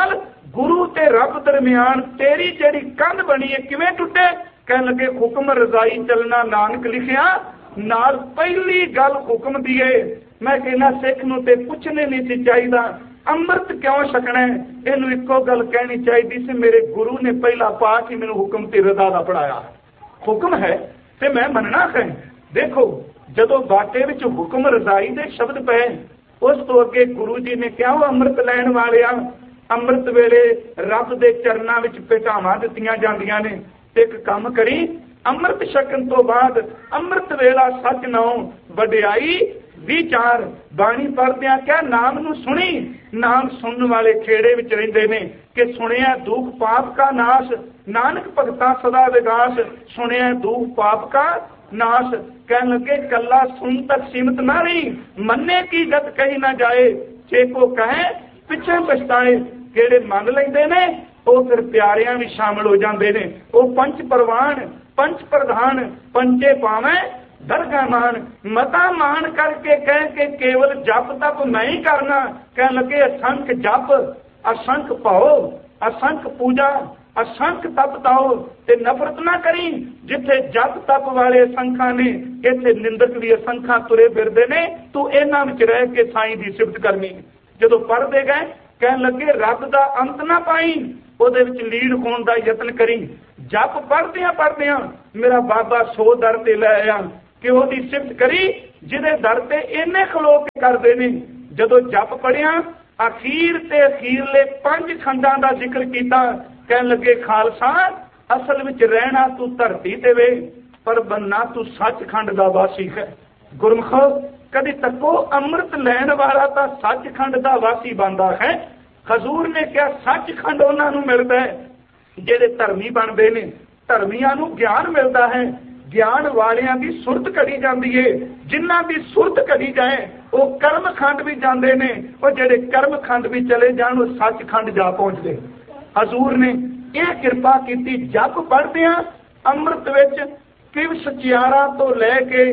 [SPEAKER 2] गुरु ते रब दरम्यान तेरी जेड़ी कंध बनी है किवें टुटे? कहन लगे हुक्म रजाई चलना नानक लिखिया नाल पहली गल हुक्म दी है। मैं कहना सिख नूं ते पुछने नहीं सी चाहिदा अमृत क्यों छकना है, इनू इको गल कहनी चाहिए सी मेरे गुरु ने पहला पाठ ही मैनू हुक्म ते रजा दा पढ़ाया। हुक्म है ते मैं मनना है। देखो जदों बाटे विच हुक्म रजाई दे शब्द पे उस तो अगे गुरु जी ने क्या अमृत लैण वालिया अमृत वेले रब दे चरनां विच भेटावां दित्तियां जांदियां ने। एक काम करी अमृत छकन तो बाद अमृत वेला सच नौ वडियाई विचार बाणी पढ़दियां क्या नाम नू सुनी। नाम सुनने वाले खेड़े विच रहिंदे ने कि सुनिया दुख पाप का नाश नानक भगता सदा विगास। सुनिया दुख पाप का नाश कहन लगे कला सुन तक सीमित ना रही मन्ने की गत कही ना जाए जे को कहे पिछे पछताए। केड़े मन लैंदे ने वो फिर प्यारियां भी शामिल हो जाते हैं। वो पंच परवान पंच प्रधान पंचे पावे दरगाह मान मता मान करके कह के केवल जप तप मैं ही करना। कह लगे असंख जप असंख पाओ असंख पूजा असंख तप ताओ ते नफरत ना करी। जिथे जप तप वाले असंखा ने इत्थे निंदक भी असंखा तुरे फिरदे ने तू इन्हां विच रह के साईं दी सिफत करनी। जदों पढ़दे गए कह लगे रब दा अंत ना पाई ਉਹਦੇ ਵਿੱਚ ਲੀਨ ਹੋਣ ਦਾ ਯਤਨ ਕਰੀ। ਜਪ ਪੜ੍ਹਦਿਆਂ ਪੜ੍ਹਦਿਆਂ ਮੇਰਾ ਬਾਬਾ ਸੋ ਦਰ ਤੇ ਲੈ ਆਇਆ ਕਿ ਉਹਦੀ ਸਿਫਤ ਕਰੀ ਜਿਹਦੇ ਦਰ ਤੇ ਇੰਨੇ ਖਲੋ ਕੇ ਕਰਦੇ ਨੇ। ਜਦੋਂ ਜਪ ਪੜ੍ਹਿਆ ਅਖੀਰ ਤੇ ਅਖੀਰਲੇ ਪੰਜ ਖੰਡਾਂ ਦਾ ਜ਼ਿਕਰ ਕੀਤਾ। ਕਹਿਣ ਲੱਗੇ ਖਾਲਸਾ ਅਸਲ ਵਿੱਚ ਰਹਿਣਾ ਤੂੰ ਧਰਤੀ ਤੇ ਵੇ ਪਰ ਬੰਨਾ ਤੂੰ ਸੱਚਖੰਡ ਦਾ ਵਾਸੀ ਹੈ। ਗੁਰਮਖੋ ਕਦੀ ਤੱਕੋ ਅੰਮ੍ਰਿਤ ਲੈਣ ਵਾਲਾ ਤਾਂ ਸੱਚਖੰਡ ਦਾ ਵਾਸੀ ਬਣਦਾ ਹੈ। हजूर ने क्या सचखंड उन्होंने मिलता है जेडे धर्मी बनते हैं। धर्मियों को ज्ञान मिलता है ज्ञान वालियां की सुरत करी जाती है। जिन्हां की सुरत करी जाए वो कर्म खंड भी जाते हैं और जेडे कर्म खंड भी चले जान वो सचखंड जा पहुंचते। हजूर ने यह कृपा की जप पढ़दे अमृत विच किव सचियारा तो लैके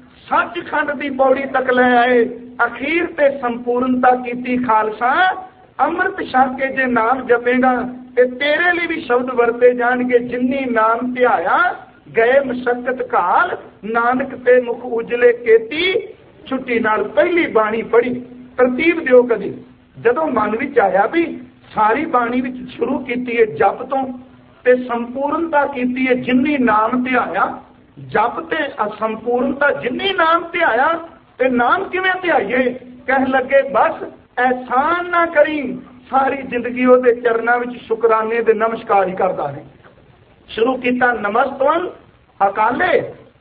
[SPEAKER 2] सचखंड की पौड़ी तक ले आए। अखीर ते संपूर्णता की। खालसा अमृत छक के जे नाम जपेगा ते तेरे लिए भी शब्द वरते जाणगे। जिन्नी नाम ध्याया गए मशक्कत काल नानक ते मुख उजले केती छुट्टी नाल पहली बाणी पढ़ी। तरतीब दिओ कदी जदों मन विच आया भी सारी बाणी विच शुरू कीती है जप तो ते संपूर्णता कीती है जिन्नी नाम ध्याया। जप ते असंपूर्णता जिन्नी नाम ध्याया ते नाम किवें ध्याइए। कह लगे बस एहसान ना करी सारी जिंदगी ਉਹਦੇ ਚਰਨਾਂ ਵਿੱਚ ਸ਼ੁਕਰਾਨੇ ਦੇ ਨਮਸਕਾਰ ਹੀ ਕਰਦਾ ਹੈ। ਸ਼ੁਰੂ ਕੀਤਾ ਨਮਸਤਵੰ ਅਕਾਲੇ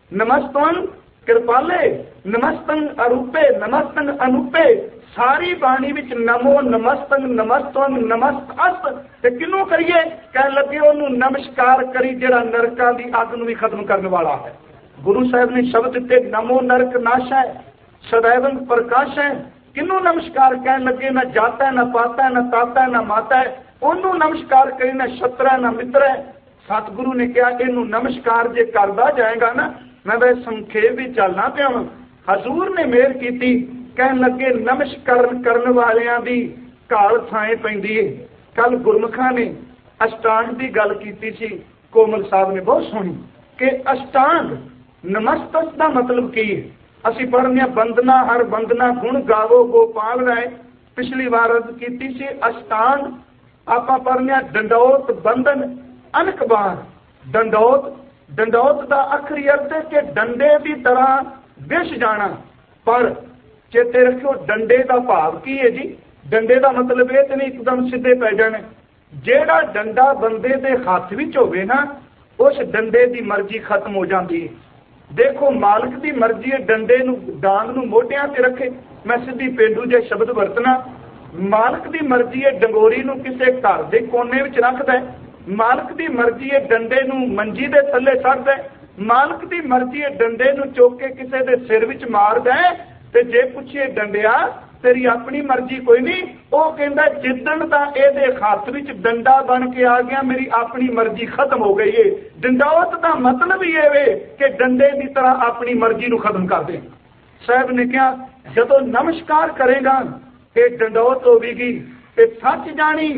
[SPEAKER 2] ਨਮਸਤਵੰ ਕਿਰਪਾਲੇ ਨਮਸਤੰ ਅਰੂਪੇ ਨਮਸਤੰ ਅਨੂਪੇ। ਸਾਰੀ ਬਾਣੀ ਵਿੱਚ ਨਮੋ ਨਮਸਤੰ ਨਮਸਤਵੰ ਨਮਸਤਸ ਤੇ ਕਿਹਨੂੰ ਕਰੀਏ। ਕਹਿਣ ਲੱਗੇ ਉਹਨੂੰ ਨਮਸਕਾਰ ਕਰੀ ਜਿਹੜਾ ਨਰਕਾਂ ਦੀ ਅੱਗ ਨੂੰ ਵੀ ਖਤਮ ਕਰਨ ਵਾਲਾ ਹੈ। ਗੁਰੂ ਸਾਹਿਬ ਨੇ ਸ਼ਬਦ ਦਿੱਤੇ ਨਮੋ ਨਰਕ ਨਾਸ਼ੈ ਸदैवं ਪ੍ਰਕਾਸ਼ ਹੈ। किनू नमस्कार कहन लगे ना जाता है ना पाता है ना ताता है ना माता है। ओनू नमस्कार करी ना शत्र है ना मित्र है। सतगुरु ने कहा इनू नमस्कार जे करदा जाएगा ना मैं वह संखेप भी चलना पिया। हजूर ने मेहर की कहन लगे नमस्कार करने वालियां दी घाल थाए पैंदी है। कल गुरमुखा ने अष्टांग की गल की सी कोमल साहब ने बहुत सुनी कि अष्टांग नमस्तक का मतलब की है। असी पढ़ने बंदना हर बंदना गुण गावो गोपाल राय। पिछली बार अर्ज की सी अष्टांग आपा पढ़ने डंडौत बंधन अनक बार। डंडौत डंडौत का आखिरी अर्थ है कि डंडे की तरह विष जाना। पर चेते रखियो डंडे का भाव की है जी। डंडे का मतलब ये तो नहीं एकदम सीधे पै जाने। जेड़ा डंडा बंदे के हाथ विच होवे ना उस डंडे की मर्जी खत्म हो जाती है। देखो मालिक की मर्जी है डंडे नू डांग नू मोढियां ते रखे। मैं सीधी पेंडू जे शब्द वरतना। मालिक की मर्जी है डंगोरी नू किसी घर के कोने विच रखदा है। मालिक की मर्जी है डंडे नू मंजी दे थल्ले छड्डदा है। मालिक की मर्जी है डंडे नू चुक के किसी दे सिर विच मारदा है। ते जे पुछिए डंडिया तेरी अपनी मर्जी कोई नहीं। वो कहता जिदन दा इहदे हथ विच डंडा बन के आ गया मेरी अपनी मर्जी खत्म हो गई है। डंडौत का मतलब ही है कि डंडे की तरह अपनी मर्जी नू खत्म कर दे। साहब ने कहा जदों नमस्कार करेगा ये डंडौत होगी ते सच जानी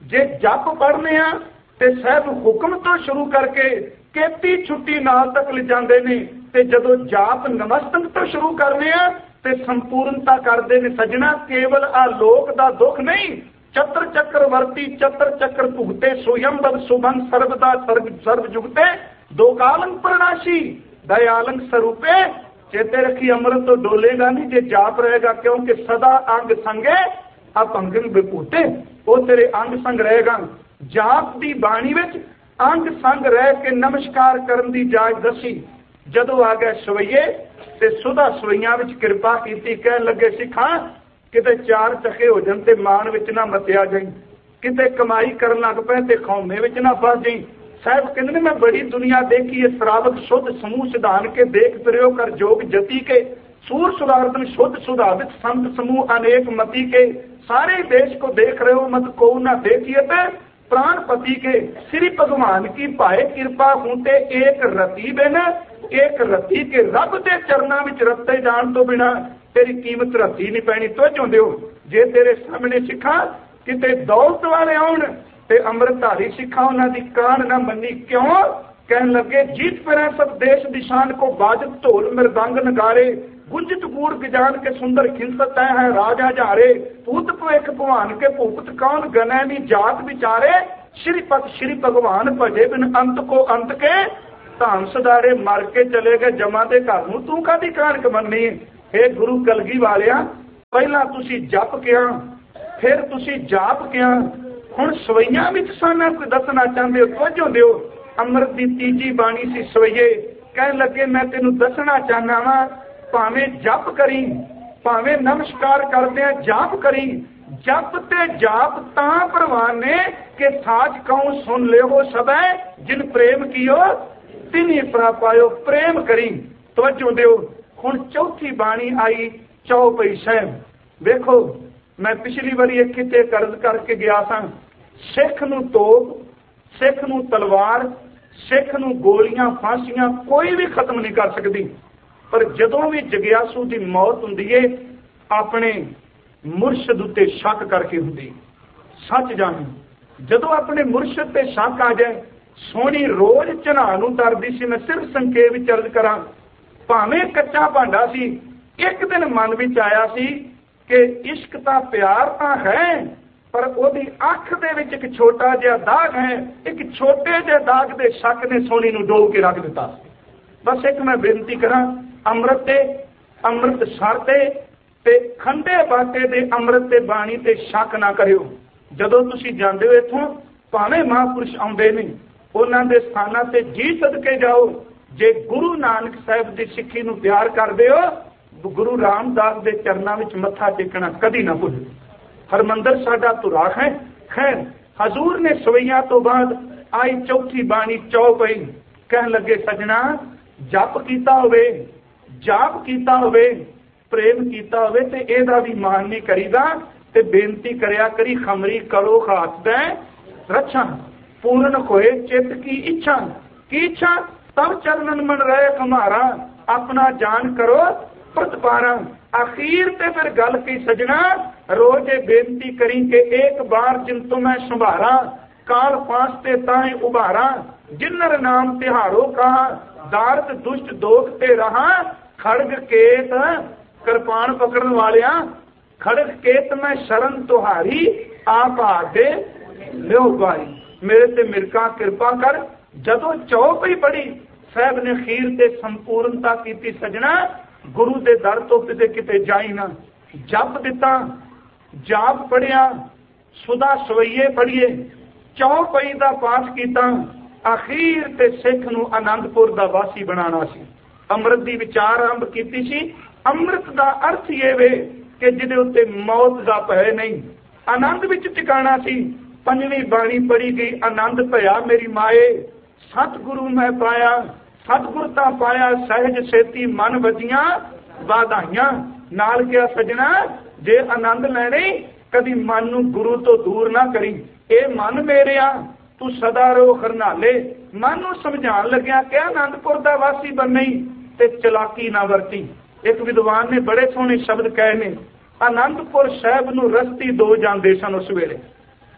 [SPEAKER 2] जे जप पढ़ने आ ते साहब हुक्म तो शुरू करके केती छुट्टी नाल तक ले जाते ने, ते जदों जाप नमस्तक तो शुरू करने आ ते संपूर्णता करते ने। सजना केवल आ लोक दा दुख नहीं, चतर चक्र वर्ती चतर चक्र भुगते सोयम बद सुबन सर्वदा सर्व सर्व जुगते दो कालंग प्रणाशी दयालंग स्वरूपे। चेते रखी अमृत तो डोलेगा नहीं जे जाप रहेगा, क्योंकि सदा अंग संगे अपंगंग विभूते, वो तेरे अंग संग रहेगा। जाप दी बाणी विच अंग संग रह के नमस्कार करन दी जाच दसी। जदों आ गए सवैये ते सुधा सवैयां विच किरपा कीती, कहन लगे सिखां किते चार चखे हो जाण ते मान विच ना मतिया जाई, किते कमाई करन लग पए ते खौमे विच ना फस जाई। साहब कहते मैं बड़ी दुनिया देखी है, श्रावक शुद्ध समूह सिधान के देख फिरो कर जोग जति के, सूर सुधारदन शुद्ध सुधावित संत समूह अनेक मति के, सारे देश को देख रहे हो मत को ना देखिए ते प्राण पति के। श्री भगवान की पाए कृपा हूते एक रति बिन, एक रति के रब के चरणा विच रते जान तो बिना तेरी कीमत रती नहीं पैनी। तो चाहते हो जे तेरे सामने सिखा किते दौलत वाले आउण ते अमृतधारी सिखा उन्हां दी कान ना मनी, क्यों कहन लगे जीत फिरै सब देश दिशान को बाजत ढोल मृदंग नगारे, गुंजित गूढ़ गजान के सुंदर खिंसत है राजा जारे, पूत भविख भगवान के भूपत कौन गनै नी जात विचारे, श्रीपत श्री भगवान भजे बिन अंत को अंत के, धाम सदारे मर के चले गए जमा दे घर नूं तू कादी कानक मन्नी। हे गुरु कलगी वालिया, पहला तुसी जप किया फिर तुसी जाप किया, हुण सवैयां विच साना कोई दसना चाहते हो तवज्जो दिओ। अमृत दी तीजी बाणी सी सवैये, कहन लगे मैं तेनू दसना चाहना वा, भावें जप करी भावें नमस्कार करदे जाप करी, जप ते जाप तां प्रवान ने कि साच कहूं सुन ले हो सबे, जिन प्रेम कियो तिनी प्रापायो, प्रेम करी। तवज्जो दिओ। हुण चौथी बाणी आई चौपई साहब। देखो मैं पिछली बारी एक किते कर्ज करके गया था, सिख नूं तोप, सिख नूं तलवार, सिख नूं गोलियां फांसियां कोई भी खत्म नहीं कर सकती, पर जदों भी जगियासू की मौत हुंदी है अपने मुर्शद उत्ते शक करके हुंदी। सच जान जदों अपने मुर्शद ते शक आ जाए, सोहनी रोज चढ़ा नूं तरदी सी। मैं सिर्फ संकेत विच अर्ज करां, भावें कच्चा भांडा सी, एक दिन मन विच आया सी कि इश्क दा प्यार तां है, पर ओदी अख दे विच एक छोटा जिहा दाग है, एक छोटे जिहे दाग दे शक ने सोहनी नूं डोब के रख दिता। बस एक मैं बेनती करां, अमृत ते अमृत सर ते ते खंडे बाटे दे अमृत ते बाणी ते शक ना करियो। जदों तुसीं जांदे हो इत्थों, भावें महापुरुष आउंदे ने, उन्हां दे स्थानां ते जी सदके जाओ। जे गुरु नानक साहिब दी सिੱਖੀ नूं प्यार करदे हो, गुरु रामदास दे चरनां विच मत्था टेकना कदी ना भुल्लो। हरमंदर साडा धुरा है। खैर हजूर ने सवैया तो बाद आई चौथी बाणी चौपई, कहन लगे सजना जप कीता होवे, जाप कीता होवे, प्रेम कीता होवे ते एदा भी मान नहीं करीदा, ते बेनती करया करी खमरी करो हाथ दे रक्षा, पूर्ण होए चित की इच्छा। की इच्छा? तब चरणन मन रहे हमारा, अपना जान करो प्रतिपारा। आखिर ते फिर गल की सजना, रोजे बेनती करी के एक बार जिन तुम्हें संभारा, काल फांसते ताए उबारा, जिन्नर नाम तिहारो कहा, दारद दुष्ट दोख ते रहा, खड़ग केत कृपान पकड़न वालिया, खड़ग केत में शरण तुहारी, आप आदे लियो बारी। मेरे ते मिरका कृपा कर। जदों चौपई पढ़ी साहब ने खीर ते संपूर्णता की सजना, गुरु दे दर तो किते किते जाई ना। जप दिता, जाप पढ़िया, सुधा सवैये पढ़िए, चौपई दा पाठ कीता, आखिर ते सिख नूं आनंदपुर दा वासी बनाना सी। अमृत दी विचार आरंभ कीती सी। अमृत दा अर्थ ये वे कि जिहदे उत्ते मौत दा भय नहीं, आनंद विच टिकाणा सी। पंजवीं बाणी पढ़ी गई, आनंद भया मेरी माए, सतगुरु मैं पाया, सतगुरता पाया, सहज सेती मन वजियां वाधाइयां। नाल क्या सजना, जे आनंद लैणे कदी मन नूं गुरु तो दूर ना करी। ए मन मेरिया तू सदा रो खरनाले, मन नूं समझाण लग्या कि आनंदपुर दा वासी बननी ते चलाकी ना वरती। एक विद्वान ने बड़े सोहने शब्द कहे ने, आनंदपुर साहिब नूं रस्ती दो जांदे सन उस वेले।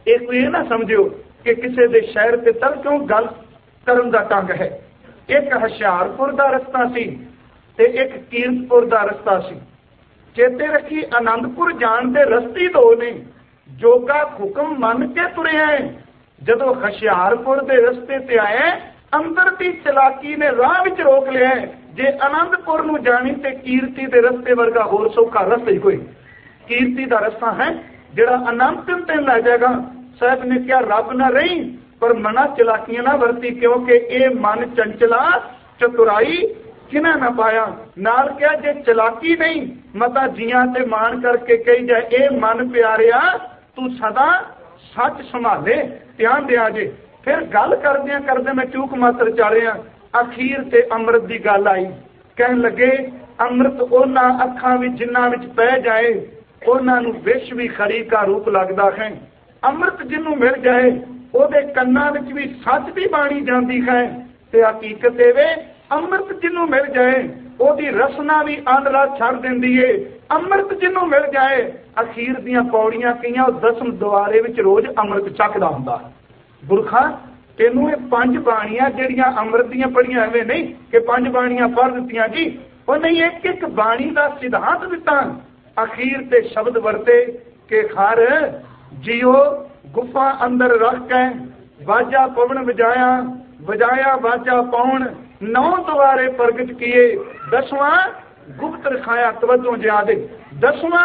[SPEAKER 2] ਇਹ ਕੋਈ ਇਹ ਨਾ ਸਮਝਿਓ ਕਿ ਕਿਸੇ ਦੇ ਸ਼ਹਿਰ ਤੇ ਤਲ ਕਿਉਂ ਗੱਲ ਕਰਨ ਦਾ ਢੰਗ ਹੈ। ਇੱਕ ਹੁਸ਼ਿਆਰਪੁਰ ਦਾ ਰਸਤਾ ਸੀ ਤੇ ਇੱਕ ਕੀਰਤਪੁਰ ਦਾ ਰਸਤਾ ਸੀ। ਚੇਤੇ ਰੱਖੀ, ਆਨੰਦਪੁਰ ਜਾਣ ਦੇ ਰਸਤੇ ਦੋ ਨੇ। ਜੋਗਾ ਹੁਕਮ ਮੰਨ ਕੇ ਤੁਰਿਆ, ਜਦੋਂ ਹੁਸ਼ਿਆਰਪੁਰ ਦੇ ਰਸਤੇ ਤੇ ਆਏ ਅੰਦਰ ਦੀ ਚਲਾਕੀ ਨੇ ਰਾਹ ਵਿੱਚ ਰੋਕ ਲਿਆ। ਜੇ ਆਨੰਦਪੁਰ ਨੂੰ ਜਾਣੀ ਤੇ ਕੀਰਤੀ ਦੇ ਰਸਤੇ ਵਰਗਾ ਹੋਰ ਸੌਖਾ ਰਸਤਾ ਹੀ ਕੋਈ। ਕੀਰਤੀ ਦਾ ਰਸਤਾ ਹੈ ਜਿਹੜਾ ਅਨੰਤ ਤੇ ਲੈ ਜਾਏਗਾ। ਸਾਹਿਬ ਨੇ ਕਿਹਾ ਰੱਬ ਨਾ ਰਹੀ ਪਰ ਮਨਾ ਚਲਾਕੀਆਂ ਨਾ ਵਰਤੀ, ਕਿਉਂਕਿ ਇਹ ਮਨ ਚੰਚਲਾ ਚਤੁਰਾਈ ਕਿਨਾ ਨਾ ਪਾਇਆ। ਨਾਲ ਕਿਹਾ ਜੇ ਚਲਾਕੀ ਨਹੀਂ ਮਤਾ ਜੀਆਂ ਤੇ ਮਾਣ ਕਰਕੇ ਕਹੀ ਜਾਏ ਇਹ ਮਨ ਪਿਆਰਿਆ ਤੂੰ ਸਦਾ ਸੱਚ ਸੰਭਾਲੇ, ਧਿਆਨ ਦਿਆ ਜੇ। ਫਿਰ ਗੱਲ ਕਰਦਿਆਂ ਕਰਦੇ ਮੈਂ ਚੂਕ ਮਾਤਰ ਚਾਲਿਆ, ਅਖੀਰ ਤੇ ਅੰਮ੍ਰਿਤ ਦੀ ਗੱਲ ਆਈ। ਕਹਿਣ ਲੱਗੇ ਅੰਮ੍ਰਿਤ ਉਹਨਾਂ ਅੱਖਾਂ ਵਿੱਚ ਜਿਨ੍ਹਾਂ ਵਿੱਚ ਪੈ ਜਾਏ ਉਹਨਾਂ ਨੂੰ ਵਿਸ਼ ਵੀ ਖਰੀ ਕਾ ਰੂਪ ਲੱਗਦਾ ਹੈ। ਅੰਮ੍ਰਿਤ ਜਿਹਨੂੰ ਮਿਲ ਜਾਏ ਉਹਦੇ ਕੰਨਾਂ ਵਿੱਚ ਵੀ ਸੱਚ ਦੀ ਬਾਣੀ ਜਾਂਦੀ ਹੈ ਤੇ ਹਕੀਕਤ ਇਹ ਵੇ ਅੰਮ੍ਰਿਤ ਜਿਹਨੂੰ ਮਿਲ ਜਾਏ ਉਹਦੀ ਰਸਨਾ ਵੀ ਆਂਦਰਾ ਛੱਡ ਦਿੰਦੀ ਏ। ਅੰਮ੍ਰਿਤ ਜਿਹਨੂੰ ਮਿਲ ਜਾਏ ਅਖੀਰ ਦੀਆਂ ਪੌੜੀਆਂ ਕਈਆਂ ਉਹ ਦਸਮ ਦੁਆਰੇ ਵਿੱਚ ਰੋਜ਼ ਅੰਮ੍ਰਿਤ ਚੱਕਦਾ ਹੁੰਦਾ। ਗੁਰਖਾ ਤੈਨੂੰ ਇਹ ਪੰਜ ਬਾਣੀਆਂ ਜਿਹੜੀਆਂ ਅੰਮ੍ਰਿਤ ਦੀਆਂ ਪੜੀਆਂ ਐਵੇਂ ਨਹੀਂ ਕਿ ਪੰਜ ਬਾਣੀਆਂ ਪੜ੍ਹ ਦਿੱਤੀਆਂ ਜੀ, ਉਹ ਨਹੀਂ, ਇੱਕ ਇੱਕ ਬਾਣੀ ਦਾ ਸਿਧਾਂਤ ਦਿੱਤਾ। ਅਖੀਰ ਤੇ ਸ਼ਬਦ ਵਰਤੇ ਕਿ ਖਰ ਜਿਉ ਗੁਫਾ ਅੰਦਰ ਰੱਖ ਕੇ ਬਾਜਾ ਪਵਨ ਵਜਾਇਆ, ਵਜਾਇਆ ਬਾਜਾ ਪਾਉਣ ਨੌ ਦੁਆਰੇ ਪ੍ਰਗਟ ਕੀਏ, ਦਸਵਾਂ ਗੁਪਤ ਰਖਾਇਆ। ਤਵੱਜੋ ਜਿਆਦੇ ਦਸਵਾਂ